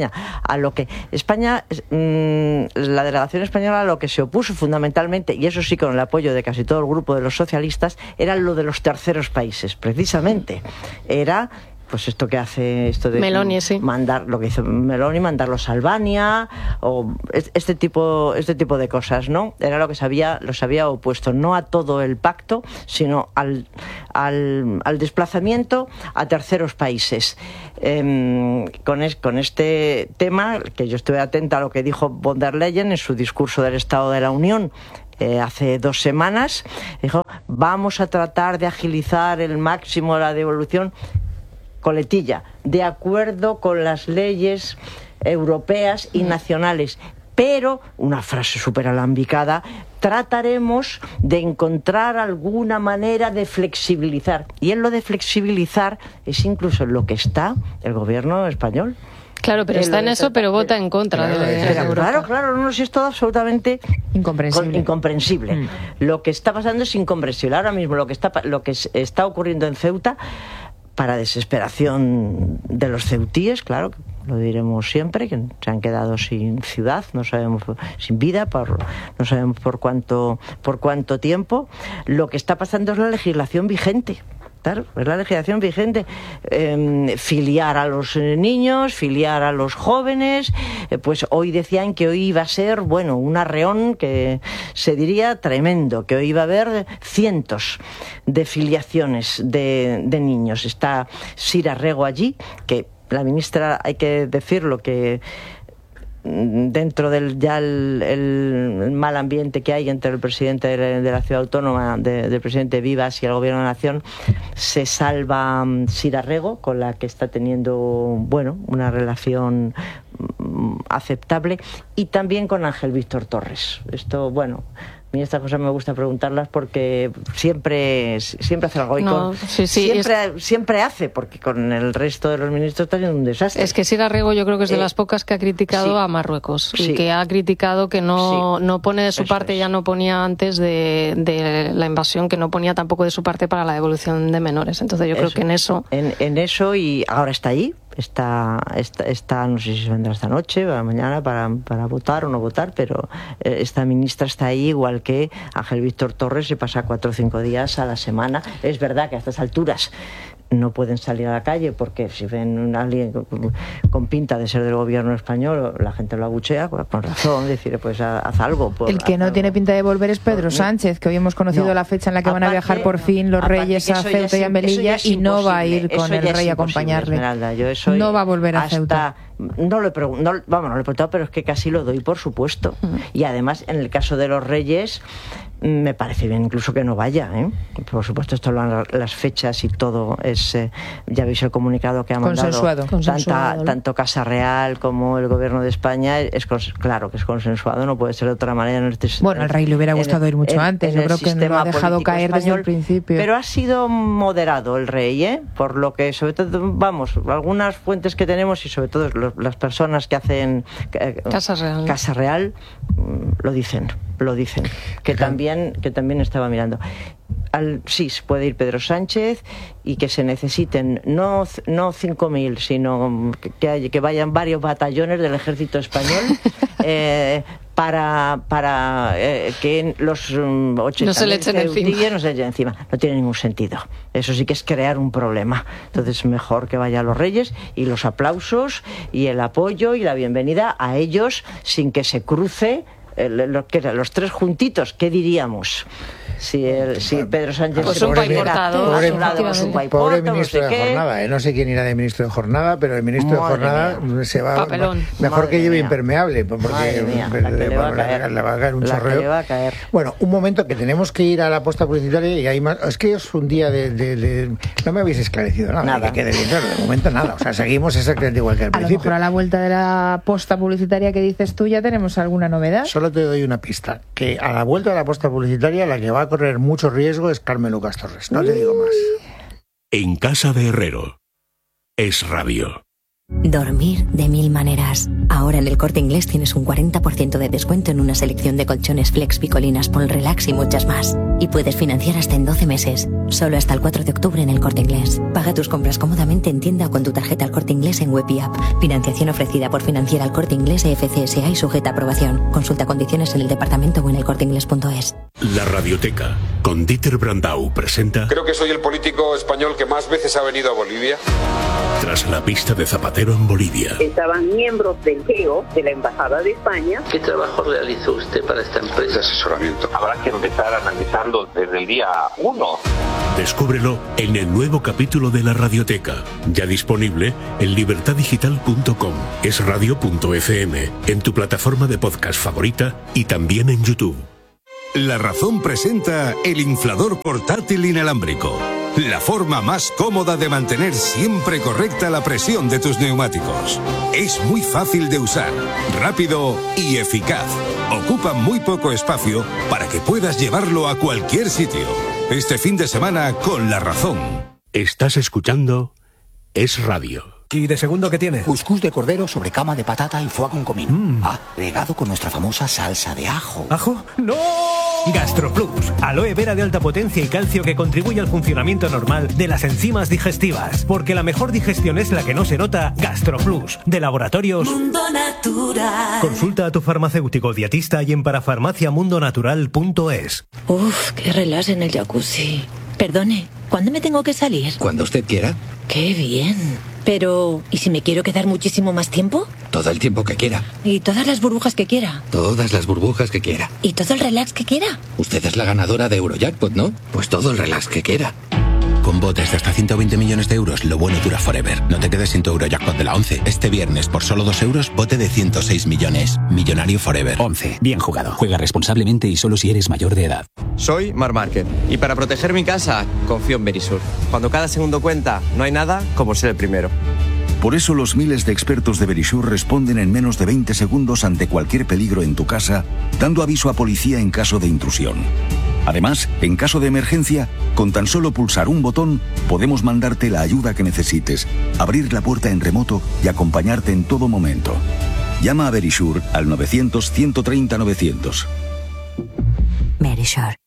España. A lo que España, mmm, la delegación española, a lo que se opuso fundamentalmente, y eso sí con el apoyo de casi todo el grupo de los socialistas, era lo de los terceros países, precisamente. Era pues esto que hace esto de Meloni, sí. mandar lo que hizo Meloni, mandarlos a Albania o este tipo este tipo de cosas, ¿no? Era lo que se había, los había opuesto, no a todo el pacto, sino al al, al desplazamiento a terceros países. Eh, con, es, con este tema, que yo estuve atenta a lo que dijo von der Leyen en su discurso del Estado de la Unión Eh, hace dos semanas, dijo, vamos a tratar de agilizar el máximo la devolución, coletilla, de acuerdo con las leyes europeas y nacionales, pero, una frase súper alambicada, trataremos de encontrar alguna manera de flexibilizar. Y en lo de flexibilizar es incluso en lo que está el gobierno español. Claro, pero está en eso, pero vota en contra Claro, de, de pero, Europa. Claro, claro, no, si es todo absolutamente Incomprensible. con- incomprensible. Mm. Lo que está pasando es incomprensible. Ahora mismo lo que está pa- lo que es- está ocurriendo en Ceuta, para desesperación de los ceutíes, claro, lo diremos siempre, que se han quedado sin ciudad, no sabemos, sin vida, por, no sabemos por cuánto, por cuánto tiempo. Lo que está pasando es la legislación vigente. Claro, es la legislación vigente. Eh, filiar a los eh, niños, filiar a los jóvenes. Eh, pues hoy decían que hoy iba a ser, bueno, un arreón que se diría tremendo, que hoy iba a haber cientos de filiaciones de, de niños. Está Sira Rego allí, que la ministra, hay que decirlo, que dentro del ya el, el mal ambiente que hay entre el presidente de, de la ciudad autónoma, de, del presidente Vivas y el gobierno de la nación, se salva um, Sira Rego, con la que está teniendo, bueno, una relación um, aceptable, y también con Ángel Víctor Torres. Esto, bueno, a mí estas cosas me gusta preguntarlas porque siempre siempre hace algo y No, con, sí, sí, siempre, es... siempre hace, porque con el resto de los ministros está siendo un desastre. Es que Sira Rego yo creo que es de Eh, las pocas que ha criticado sí. a Marruecos y Sí. que ha criticado que no, Sí. no pone de su Eso parte, es. ya no ponía antes de, de la invasión, que no ponía tampoco de su parte para la devolución de menores. Entonces yo creo Eso. que en eso... En, en eso, y ahora está ahí, está, está, está, no sé si vendrá esta noche o mañana para, para votar o no votar, pero eh, esta ministra está ahí, igual que Ángel Víctor Torres, se pasa cuatro o cinco días a la semana. Es verdad que a estas alturas no pueden salir a la calle porque si ven a alguien con, con pinta de ser del gobierno español, la gente lo abuchea, pues, con razón, decir, pues haz algo. Por, El que haz no algo. tiene pinta de volver es Pedro Sánchez, que hoy hemos conocido No. la fecha en la que van a Aparte- viajar por fin los aparte reyes que a eso ya Ceuta y a es- Melilla, eso ya y es no va a ir imposible. con Eso el ya es rey a imposible, acompañarle. Esmeralda. Yo eso No va a volver a hasta- Ceuta. No lo he pregun- no, vamos, no lo he preguntado, pero es que casi lo doy por supuesto. Y además, en el caso de los reyes, me parece bien incluso que no vaya, ¿eh? Por supuesto, esto lo han- las fechas y todo es, eh, ya veis el comunicado que ha mandado Consensuado. Consensuado, tanta, ¿no? tanto Casa Real como el gobierno de España, es cons- claro que es consensuado, no puede ser de otra manera. En este, Bueno, al rey le hubiera en- gustado ir mucho en- antes, en yo el creo que no lo sistema ha dejado político caer desde el español, principio. Pero ha sido moderado el rey, ¿eh? Por lo que, sobre todo, vamos, algunas fuentes que tenemos y sobre todo los- las personas que hacen eh, Casa Real. Casa Real, mm, lo dicen, lo dicen, que también, que también estaba mirando. Al, sí, se puede ir Pedro Sánchez y que se necesiten no, no cinco mil, sino que, que, hay- que vayan varios batallones del ejército español eh, para, para eh, que los um, ochenta No se le echen encima. no se le echen encima. No tiene ningún sentido. Eso sí que es crear un problema. Entonces, mejor que vayan los reyes y los aplausos y el apoyo y la bienvenida a ellos sin que se cruce el- lo que eran los tres juntitos. ¿Qué diríamos? Si, el, si Pedro Sánchez Pues se un pusiera paiportador. a su lado con su Pobre paiporta, Pobre no ministro sé de qué. jornada, ¿eh? No sé quién irá de ministro de jornada, pero el ministro Madre de jornada mía. se va, Papelón. mejor Madre que lleve mía. impermeable, porque Madre mía, la que le va a caer. le va a caer un La que chorreo. le va a caer. Bueno, un momento que tenemos que ir a la posta publicitaria y hay más. Es que es un día de, de- de- no me habéis esclarecido nada. Nada. Que quede bien claro, de momento nada. O sea, seguimos exactamente igual que al A lo principio. mejor a la vuelta de la posta publicitaria que dices tú ya tenemos alguna novedad. Solo te doy una pista, que a la vuelta de la posta publicitaria la que va a correr mucho riesgo es Carmen Lucas Torres. No te digo más. En casa de Herrero. Es Radio. Dormir de mil maneras. Ahora en El Corte Inglés tienes un cuarenta por ciento de descuento en una selección de colchones Flex, Picolinas, Pol Relax y muchas más. Y puedes financiar hasta en doce meses. Solo hasta el cuatro de octubre en El Corte Inglés. Paga tus compras cómodamente en tienda o con tu tarjeta El Corte Inglés en web y app. Financiación ofrecida por Financiera El Corte Inglés E F C S A y sujeta a aprobación. Consulta condiciones en el departamento o en elcorteinglés punto es. La Radioteca, con Dieter Brandau, presenta... Creo que soy el político español que más veces ha venido a Bolivia. Tras la pista de Zapatero en Bolivia. Estaban miembros del G E O, de la Embajada de España. ¿Qué trabajo realizó usted para esta empresa? De asesoramiento. Habrá que empezar analizando desde el día uno. Descúbrelo en el nuevo capítulo de La Radioteca, ya disponible en libertad digital punto com, es radio punto efe eme, en tu plataforma de podcast favorita y también en YouTube. La Razón presenta el inflador portátil inalámbrico. La forma más cómoda de mantener siempre correcta la presión de tus neumáticos. Es muy fácil de usar, rápido y eficaz. Ocupa muy poco espacio para que puedas llevarlo a cualquier sitio. Este fin de semana con La Razón. Estás escuchando Es Radio. ¿Y de segundo qué tiene? Cuscús de cordero sobre cama de patata y foie con comino. Mm. Ah, regado con nuestra famosa salsa de ajo. ¿Ajo? ¡No! GastroPlus, aloe vera de alta potencia y calcio que contribuye al funcionamiento normal de las enzimas digestivas. Porque la mejor digestión es la que no se nota. GastroPlus, de Laboratorios Mundo Natural. Consulta a tu farmacéutico dietista y en parafarmacia mundo natural punto es. Uf, qué relax en el jacuzzi. Perdone, ¿cuándo me tengo que salir? Cuando usted quiera. Qué bien. Pero, ¿y si me quiero quedar muchísimo más tiempo? Todo el tiempo que quiera. ¿Y todas las burbujas que quiera? Todas las burbujas que quiera. ¿Y todo el relax que quiera? Usted es la ganadora de Eurojackpot, ¿no? Pues todo el relax que quiera. Con botes de hasta ciento veinte millones de euros, lo bueno dura forever. No te quedes sin tu Eurojackpot de la once. Este viernes, por solo dos euros, bote de ciento seis millones. Millonario forever. once. Bien jugado. Juega responsablemente y solo si eres mayor de edad. Soy Mar Márquez y para proteger mi casa, confío en Verisur. Cuando cada segundo cuenta, no hay nada como ser el primero. Por eso los miles de expertos de Verisur responden en menos de veinte segundos ante cualquier peligro en tu casa, dando aviso a policía en caso de intrusión. Además, en caso de emergencia, con tan solo pulsar un botón, podemos mandarte la ayuda que necesites, abrir la puerta en remoto y acompañarte en todo momento. Llama a Verisur al novecientos, ciento treinta, novecientos. Verisur.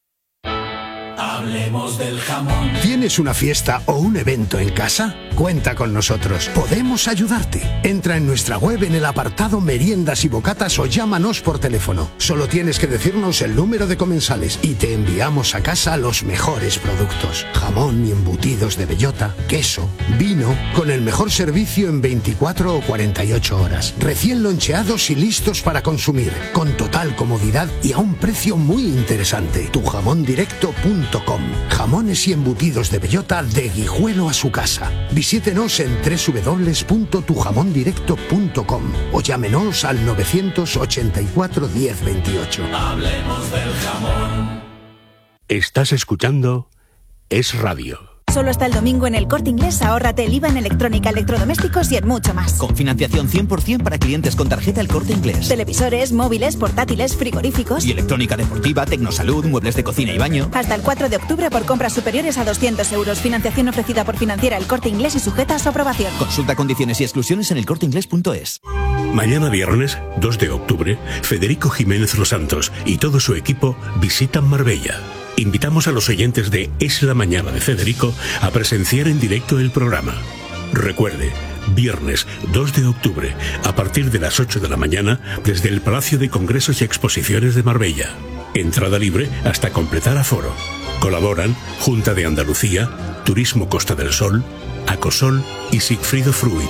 Hablemos del jamón. ¿Tienes una fiesta o un evento en casa? Cuenta con nosotros. Podemos ayudarte. Entra en nuestra web en el apartado Meriendas y Bocatas o llámanos por teléfono. Solo tienes que decirnos el número de comensales y te enviamos a casa los mejores productos. Jamón y embutidos de bellota, queso, vino, con el mejor servicio en veinticuatro o cuarenta y ocho horas. Recién loncheados y listos para consumir. Con total comodidad y a un precio muy interesante. tu jamón directo punto com. Jamones y embutidos de bellota de Guijuelo a su casa. Visítenos en doble u doble u doble u punto tu jamón directo punto com o llámenos al novecientos ochenta y cuatro, diez, veintiocho. Hablemos del jamón. Estás escuchando Es Radio. Solo hasta el domingo en El Corte Inglés ahórrate el I V A en electrónica, electrodomésticos y en mucho más. Con financiación cien por ciento para clientes con tarjeta El Corte Inglés. Televisores, móviles, portátiles, frigoríficos. Y electrónica deportiva, tecnosalud, muebles de cocina y baño. Hasta el cuatro de octubre por compras superiores a doscientos euros. Financiación ofrecida por Financiera El Corte Inglés y sujeta a su aprobación. Consulta condiciones y exclusiones en el corte inglés punto es. Mañana viernes, dos de octubre, Federico Jiménez Los Santos y todo su equipo visitan Marbella. Invitamos a los oyentes de Es la Mañana de Federico a presenciar en directo el programa. Recuerde, viernes dos de octubre, a partir de las ocho de la mañana, desde el Palacio de Congresos y Exposiciones de Marbella. Entrada libre hasta completar aforo. Colaboran Junta de Andalucía, Turismo Costa del Sol, Acosol y Sigfrido Fruit.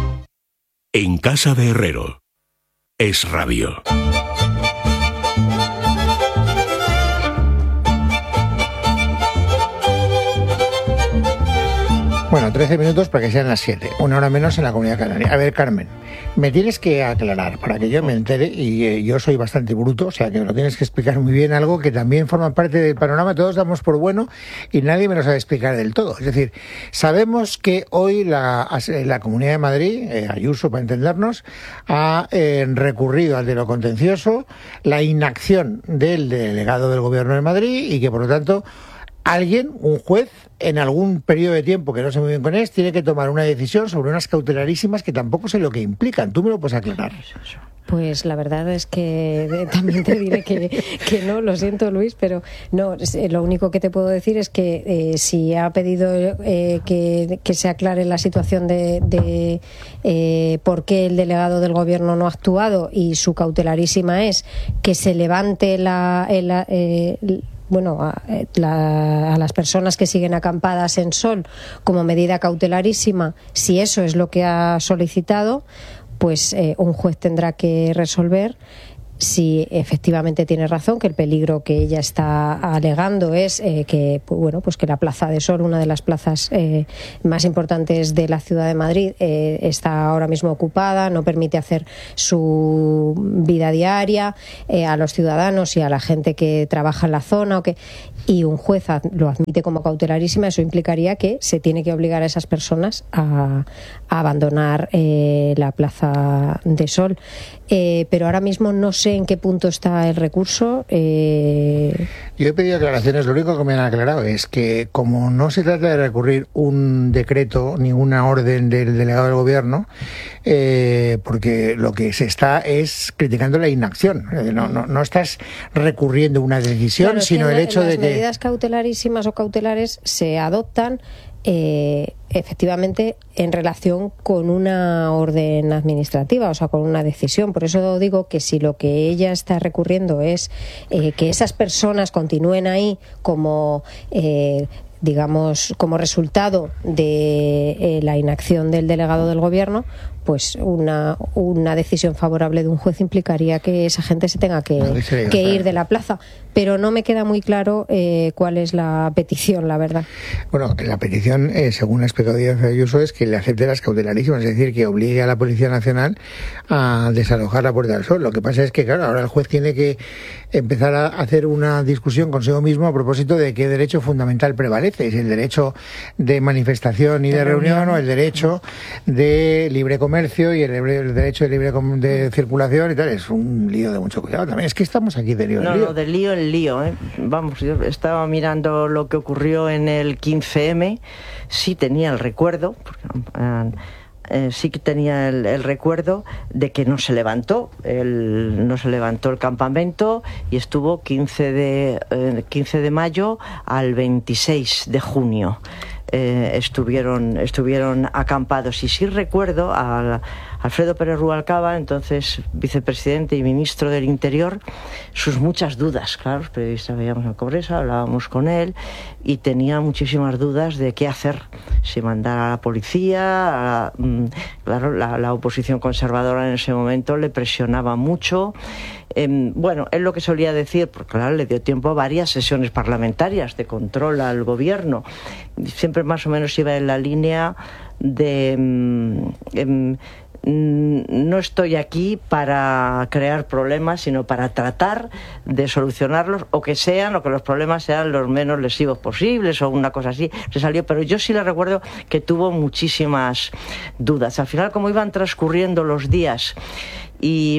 En Casa de Herrero. Es Radio. Bueno, trece minutos para que sean las siete, una hora menos en la Comunidad Canaria. A ver, Carmen, me tienes que aclarar para que yo me entere, y eh, yo soy bastante bruto, o sea que me lo tienes que explicar muy bien, algo que también forma parte del panorama, todos damos por bueno y nadie me lo sabe explicar del todo. Es decir, sabemos que hoy la, la Comunidad de Madrid, eh, Ayuso para entendernos, ha eh, recurrido al de lo contencioso, la inacción del delegado del Gobierno de Madrid y que por lo tanto alguien, un juez, en algún periodo de tiempo que no sé muy bien con es, tiene que tomar una decisión sobre unas cautelarísimas que tampoco sé lo que implican. ¿Tú me lo puedes aclarar? Pues la verdad es que también te diré que, que no, lo siento Luis, pero no, lo único que te puedo decir es que eh, si ha pedido eh, que, que se aclare la situación de, de eh, por qué el delegado del gobierno no ha actuado, y su cautelarísima es que se levante la... El, eh, bueno, a, la, a las personas que siguen acampadas en Sol como medida cautelarísima, si eso es lo que ha solicitado, pues eh, un juez tendrá que resolver si efectivamente tiene razón, que el peligro que ella está alegando es eh, que, pues, bueno, pues que la Plaza de Sol, una de las plazas eh, más importantes de la ciudad de Madrid, eh, está ahora mismo ocupada, no permite hacer su vida diaria eh, a los ciudadanos y a la gente que trabaja en la zona, o que, y un juez lo admite como cautelarísima. Eso implicaría que se tiene que obligar a esas personas a, a abandonar eh, la Plaza de Sol. Eh, pero ahora mismo no sé en qué punto está el recurso. Eh... Yo he pedido aclaraciones. Lo único que me han aclarado es que, como no se trata de recurrir un decreto ni una orden del delegado del gobierno, eh, porque lo que se está es criticando la inacción. No, no, no estás recurriendo una decisión, claro, sino el hecho de que... Las medidas cautelarísimas o cautelares se adoptan Eh, efectivamente en relación con una orden administrativa, o sea, con una decisión. Por eso digo que si lo que ella está recurriendo es eh, que esas personas continúen ahí como eh, digamos, como resultado de eh, la inacción del delegado del gobierno, pues una, una decisión favorable de un juez implicaría que esa gente se tenga que, no, que ir de la plaza. Pero no me queda muy claro eh, cuál es la petición, la verdad. Bueno, la petición, eh, según ha explicado Díaz Ayuso, es que le acepte las cautelarísimas, es decir, que obligue a la Policía Nacional a desalojar la Puerta del Sol. Lo que pasa es que, claro, ahora el juez tiene que empezar a hacer una discusión consigo mismo a propósito de qué derecho fundamental prevalece, si el derecho de manifestación y de, de reunión, reunión o el derecho de libre comercio y el, el derecho de libre de circulación y tal. Es un lío de mucho cuidado también. Es que estamos aquí de lío en no, lío. No, de lío en lío, ¿eh? Vamos, yo estaba mirando lo que ocurrió en el quince eme, sí tenía el recuerdo, porque, eh, eh, sí que tenía el, el recuerdo de que no se levantó, el, no se levantó el campamento y estuvo quince de, eh, quince de mayo al veintiséis de junio. Eh, estuvieron estuvieron acampados, y sí recuerdo a Alfredo Pérez Rubalcaba, entonces vicepresidente y ministro del Interior, sus muchas dudas. Claro, los periodistas veíamos al Congreso, hablábamos con él y tenía muchísimas dudas de qué hacer, si mandar a la policía. A, claro, la, la oposición conservadora en ese momento le presionaba mucho. Eh, bueno, él lo que solía decir, porque claro, le dio tiempo a varias sesiones parlamentarias de control al gobierno, siempre más o menos iba en la línea de eh, eh, no estoy aquí para crear problemas, sino para tratar de solucionarlos, o que sean, o que los problemas sean los menos lesivos posibles, o una cosa así. Se salió, pero yo sí le recuerdo que tuvo muchísimas dudas. Al final, como iban transcurriendo los días y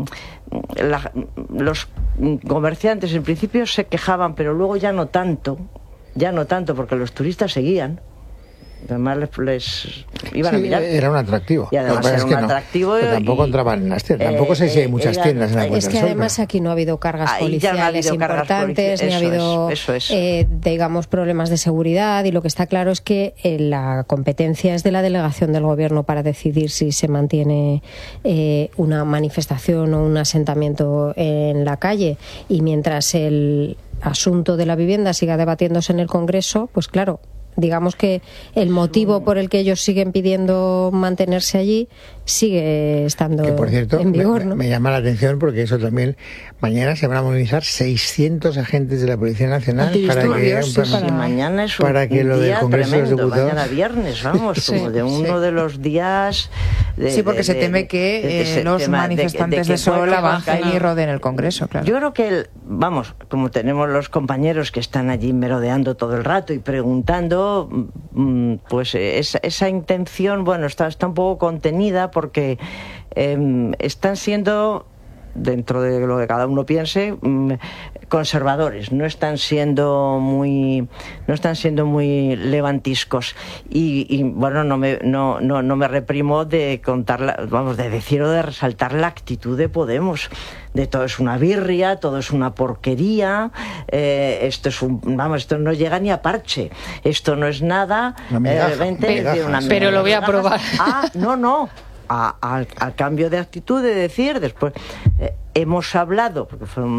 la, los comerciantes en principio se quejaban, pero luego ya no tanto, ya no tanto, porque los turistas seguían. Además les, les iban sí, a mirar. Era un atractivo. Y además era es un que no, atractivo. Pero tampoco entraban en las tiendas. Eh, tampoco sé si hay muchas eh, tiendas en la Puerta Es que del Sol, además pero... aquí no ha habido cargas Ahí policiales no ha habido importantes, cargas ni ha habido, eso es, eso es. Eh, digamos, problemas de seguridad. Y lo que está claro es que eh, la competencia es de la delegación del gobierno para decidir si se mantiene eh, una manifestación o un asentamiento en la calle. Y mientras el asunto de la vivienda siga debatiéndose en el Congreso, pues claro, digamos que el motivo por el que ellos siguen pidiendo mantenerse allí sigue estando que, por cierto, en vigor, me, ¿no? me llama la atención porque eso también, mañana se van a movilizar seiscientos agentes de la Policía Nacional para que, sí, para, para mañana es un, para que un lo día del Congreso tremendo, de los Diputados, mañana viernes, vamos, sí, como de uno sí. de los días de, sí, porque de, se teme que de, de, eh, los tema, manifestantes de, de, de Sol bajen y roden el Congreso, claro. Yo creo que, el, vamos, como tenemos los compañeros que están allí merodeando todo el rato y preguntando, pues esa, esa intención, bueno, está, está un poco contenida porque eh, están siendo dentro de lo que cada uno piense, conservadores, no están siendo muy no están siendo muy levantiscos y, y bueno, no me no, no, no me reprimo de contar la, vamos, de decir o de resaltar la actitud de Podemos, de todo es una birria, todo es una porquería, eh, esto es un, vamos, esto no llega ni a parche, esto no es nada, migaja, eh, vente, pero, una pero lo voy a probar. Ah, no, no. A, a, a cambio de actitud de decir después eh, hemos hablado porque fueron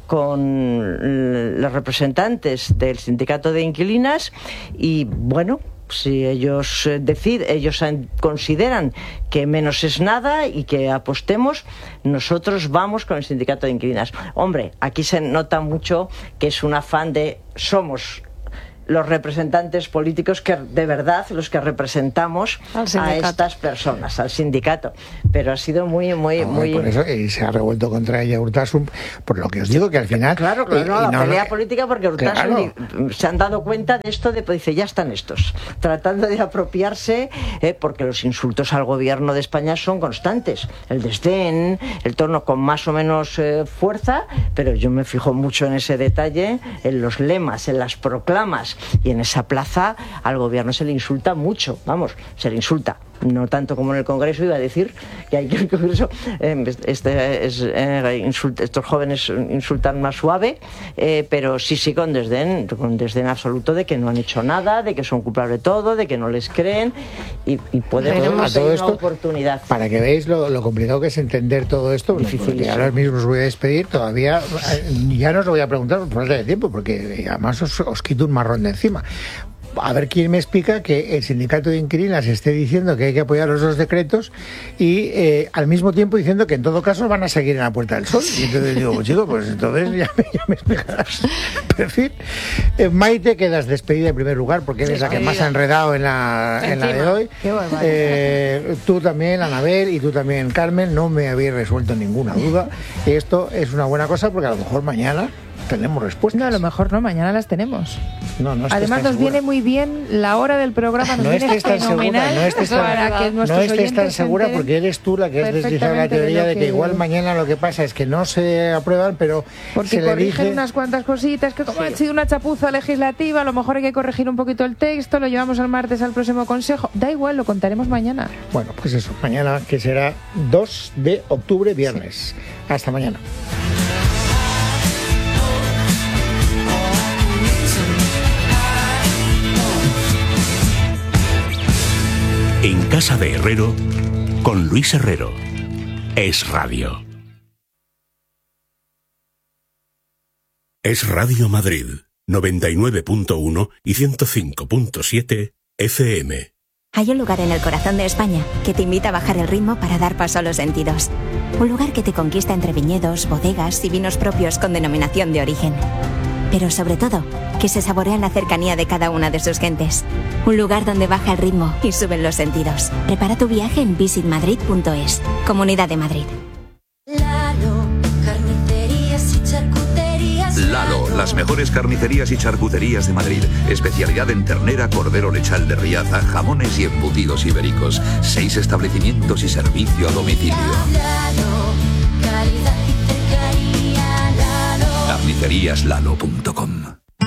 con los representantes del sindicato de inquilinas y bueno, si ellos deciden, ellos consideran que menos es nada y que apostemos, nosotros vamos con el sindicato de inquilinas. Hombre, aquí se nota mucho que es un afán de somos los representantes políticos que de verdad, los que representamos a estas personas, al sindicato. Pero ha sido muy, muy, no, muy... Por eso y se ha revuelto contra ella Urtasun, por lo que os digo que al final... Claro, claro, y, no, y la no, pelea no, política porque Urtasun claro. se han dado cuenta de esto, de, pues dice, ya están estos, tratando de apropiarse, eh, porque los insultos al gobierno de España son constantes. El desdén, el tono con más o menos eh, fuerza, pero yo me fijo mucho en ese detalle, en los lemas, en las proclamas, y en esa plaza al gobierno se le insulta mucho, vamos, se le insulta. No tanto como en el Congreso, iba a decir que hay que el Congreso, eh, este, es, eh, insult, estos jóvenes insultan más suave, eh, pero sí, sí, con desdén, con desdén absoluto de que no han hecho nada, de que son culpables de todo, de que no les creen, y, y podemos tener una oportunidad. Para que veáis lo, lo complicado que es entender todo esto, porque ahora mismo os voy a despedir, todavía ya no os lo voy a preguntar por falta de tiempo, porque además os, os quito un marrón de encima. A ver quién me explica que el sindicato de inquilinas esté diciendo que hay que apoyar los dos decretos y eh, al mismo tiempo diciendo que en todo caso van a seguir en la Puerta del Sol. Y entonces digo, pues chico, pues entonces ya me, ya me explicarás. Pero en fin, eh, Maite, quedas despedida en primer lugar porque eres la que más ha enredado en la, en la de hoy. Eh, tú también, Anabel, y tú también, Carmen, no me habéis resuelto ninguna duda. Esto es una buena cosa porque a lo mejor mañana tenemos respuestas. No, a lo mejor no, mañana las tenemos. No, no Además nos segura. viene muy bien la hora del programa, nos no viene estés tan fenomenal segura, no estés tan, para que nuestros no estés tan segura enteren porque eres tú la que has deslizado la teoría de, de que, que igual mañana lo que pasa es que no se aprueban, pero porque se le corrigen elige... unas cuantas cositas que como sí. ha sido una chapuza legislativa, a lo mejor hay que corregir un poquito el texto, lo llevamos al martes al próximo consejo, da igual, lo contaremos mañana. Bueno, pues eso, mañana que será dos de octubre, viernes. Sí. Hasta mañana. En Casa de Herrero, con Luis Herrero. Es Radio. Es Radio Madrid, noventa y nueve punto uno y ciento cinco punto siete F M. Hay un lugar en el corazón de España que te invita a bajar el ritmo para dar paso a los sentidos. Un lugar que te conquista entre viñedos, bodegas y vinos propios con denominación de origen. Pero sobre todo, que se saborea en la cercanía de cada una de sus gentes. Un lugar donde baja el ritmo y suben los sentidos. Prepara tu viaje en visit madrid punto es. Comunidad de Madrid. Lalo, carnicerías y charcuterías. Lalo, las mejores carnicerías y charcuterías de Madrid. Especialidad en ternera, cordero lechal de Riaza, jamones y embutidos ibéricos. Seis establecimientos y servicio a domicilio. Lalo, calidad y cercanía. Lalo. carnicerías lalo punto com.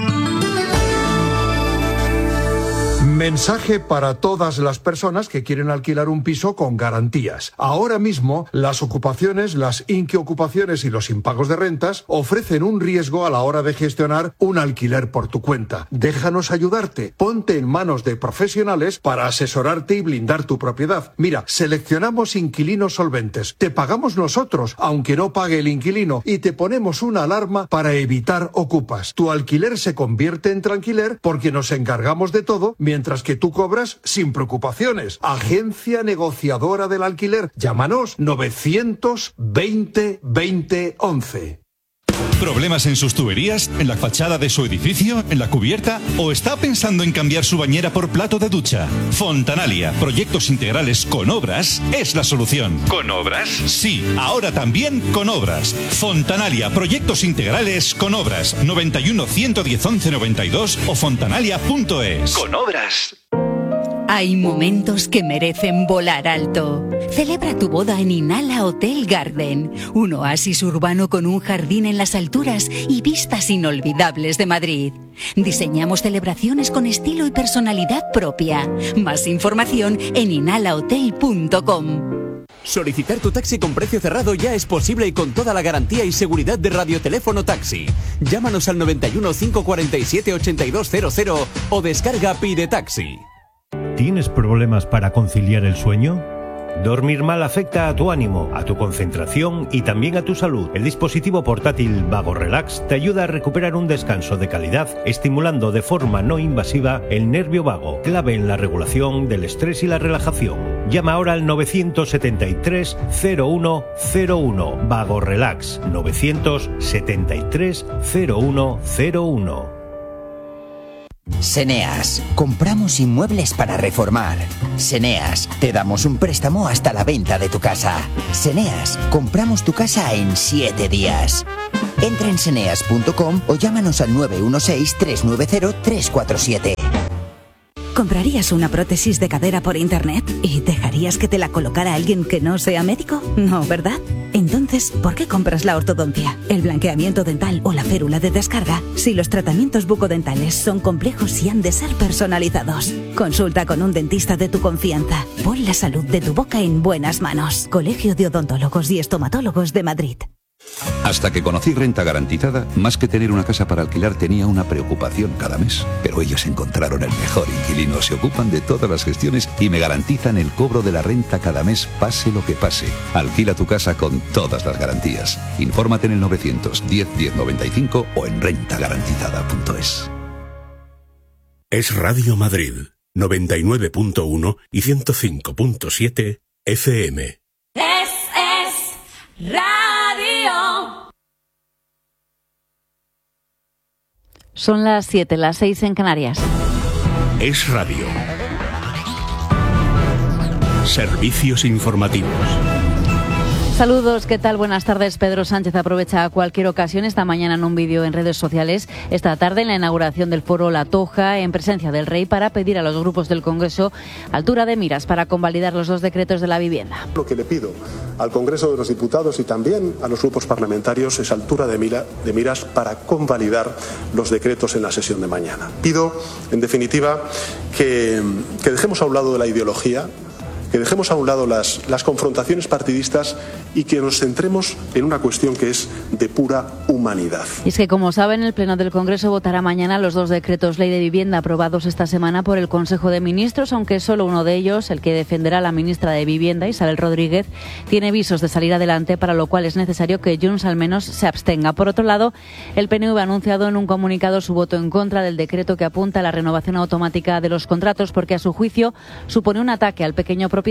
Mensaje para todas las personas que quieren alquilar un piso con garantías. Ahora mismo, las ocupaciones, las inquiocupaciones y los impagos de rentas ofrecen un riesgo a la hora de gestionar un alquiler por tu cuenta. Déjanos ayudarte. Ponte en manos de profesionales para asesorarte y blindar tu propiedad. Mira, seleccionamos inquilinos solventes. Te pagamos nosotros, aunque no pague el inquilino, y te ponemos una alarma para evitar ocupas. Tu alquiler se convierte en tranquiler porque nos encargamos de todo mientras Mientras que tú cobras sin preocupaciones. Agencia negociadora del alquiler. Llámanos novecientos veinte veinte once. ¿Problemas en sus tuberías? ¿En la fachada de su edificio? ¿En la cubierta? ¿O está pensando en cambiar su bañera por plato de ducha? Fontanalia, proyectos integrales con obras, es la solución. ¿Con obras? Sí, ahora también con obras. Fontanalia, proyectos integrales con obras. noventa y uno, ciento diez, once noventa y dos o fontanalia punto es. Con obras. Hay momentos que merecen volar alto. Celebra tu boda en Inala Hotel Garden, un oasis urbano con un jardín en las alturas y vistas inolvidables de Madrid. Diseñamos celebraciones con estilo y personalidad propia. Más información en inala hotel punto com. Solicitar tu taxi con precio cerrado ya es posible y con toda la garantía y seguridad de Radioteléfono Taxi. Llámanos al noventa y uno, cinco cuarenta y siete, ochenta y dos cero cero o descarga Pide Taxi. ¿Tienes problemas para conciliar el sueño? Dormir mal afecta a tu ánimo, a tu concentración y también a tu salud. El dispositivo portátil Vago Relax te ayuda a recuperar un descanso de calidad, estimulando de forma no invasiva el nervio vago, clave en la regulación del estrés y la relajación. Llama ahora al nueve siete tres, cero uno cero uno. Vago Relax, nueve siete tres, cero uno cero uno. Seneas, compramos inmuebles para reformar. Seneas, te damos un préstamo hasta la venta de tu casa. Seneas, compramos tu casa en siete días. Entra en seneas punto com o llámanos al nueve uno seis, tres nueve cero, tres cuatro siete. ¿Comprarías una prótesis de cadera por internet y dejarías que te la colocara alguien que no sea médico? No, ¿verdad? Entonces, ¿por qué compras la ortodoncia, el blanqueamiento dental o la férula de descarga si los tratamientos bucodentales son complejos y han de ser personalizados? Consulta con un dentista de tu confianza. Pon la salud de tu boca en buenas manos. Colegio de Odontólogos y Estomatólogos de Madrid. Hasta que conocí Renta Garantizada, más que tener una casa para alquilar tenía una preocupación cada mes. Pero ellos encontraron el mejor inquilino, se ocupan de todas las gestiones y me garantizan el cobro de la renta cada mes, pase lo que pase. Alquila tu casa con todas las garantías. Infórmate en el novecientos diez, diez noventa y cinco o en renta garantizada punto es. Es Radio Madrid, noventa y nueve punto uno y ciento cinco punto siete F M. Es, es Radio. Son las siete, las seis en Canarias. Es Radio. Servicios informativos. Saludos, ¿qué tal? Buenas tardes. Pedro Sánchez aprovecha cualquier ocasión, esta mañana en un vídeo en redes sociales, esta tarde en la inauguración del foro La Toja, en presencia del Rey, para pedir a los grupos del Congreso altura de miras para convalidar los dos decretos de la vivienda. Lo que le pido al Congreso de los Diputados y también a los grupos parlamentarios es altura de, mira, de miras para convalidar los decretos en la sesión de mañana. Pido, en definitiva, que, que dejemos a un lado de la ideología, que dejemos a un lado las, las confrontaciones partidistas y que nos centremos en una cuestión que es de pura humanidad. Y es que, como saben, el Pleno del Congreso votará mañana los dos decretos ley de vivienda aprobados esta semana por el Consejo de Ministros, aunque solo uno de ellos, el que defenderá la ministra de Vivienda, Isabel Rodríguez, tiene visos de salir adelante, para lo cual es necesario que Junts al menos se abstenga. Por otro lado, el P N V ha anunciado en un comunicado su voto en contra del decreto que apunta a la renovación automática de los contratos, porque a su juicio supone un ataque al pequeño propietario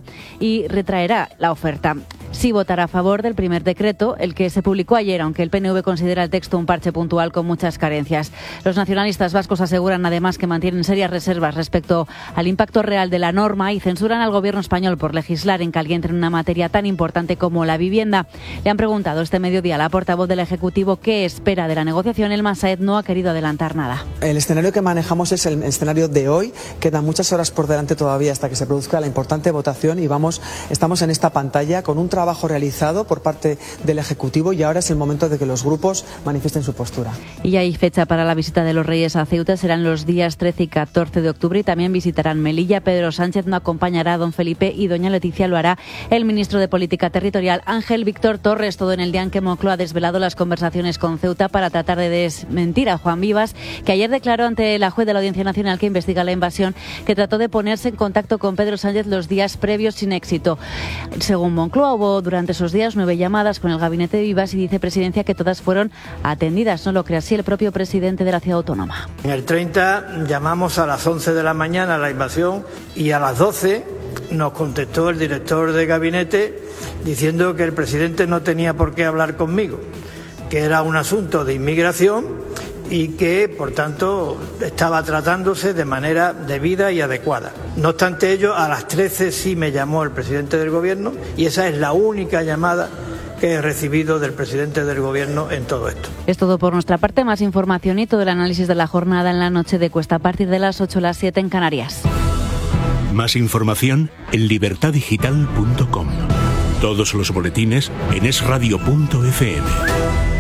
y retraerá la oferta. Sí votará a favor del primer decreto, el que se publicó ayer, aunque el P N V considera el texto un parche puntual con muchas carencias. Los nacionalistas vascos aseguran además que mantienen serias reservas respecto al impacto real de la norma y censuran al gobierno español por legislar en caliente en una materia tan importante como la vivienda. Le han preguntado este mediodía a la portavoz del Ejecutivo qué espera de la negociación. El Masaed no ha querido adelantar nada. El escenario que manejamos es el escenario de hoy. Quedan muchas horas por delante todavía hasta que se produzca la importante votación y vamos, estamos en esta pantalla con un trabajo realizado por parte del Ejecutivo y ahora es el momento de que los grupos manifiesten su postura. Y hay fecha para la visita de los Reyes a Ceuta, serán los días trece y catorce de octubre y también visitarán Melilla. Pedro Sánchez no acompañará a don Felipe y doña Leticia lo hará el ministro de Política Territorial, Ángel Víctor Torres, todo en el día en que Moncloa ha desvelado las conversaciones con Ceuta para tratar de desmentir a Juan Vivas, que ayer declaró ante la juez de la Audiencia Nacional que investiga la invasión, que trató de ponerse en contacto con Pedro Sánchez los días previos sin éxito. Según Moncloa, hubo durante esos días nueve llamadas con el gabinete de Vivas y dice Presidencia que todas fueron atendidas. No lo cree así el propio presidente de la ciudad autónoma. En el treinta llamamos a las once de la mañana a la invasión y a las doce nos contestó el director de gabinete diciendo que el presidente no tenía por qué hablar conmigo, que era un asunto de inmigración y que, por tanto, estaba tratándose de manera debida y adecuada. No obstante ello, a las trece sí me llamó el presidente del Gobierno y esa es la única llamada que he recibido del presidente del Gobierno en todo esto. Es todo por nuestra parte. Más información y todo el análisis de la jornada en la noche de Cuesta a partir de las ocho, las siete en Canarias. Más información en libertad digital punto com. Todos los boletines en es radio punto efe eme.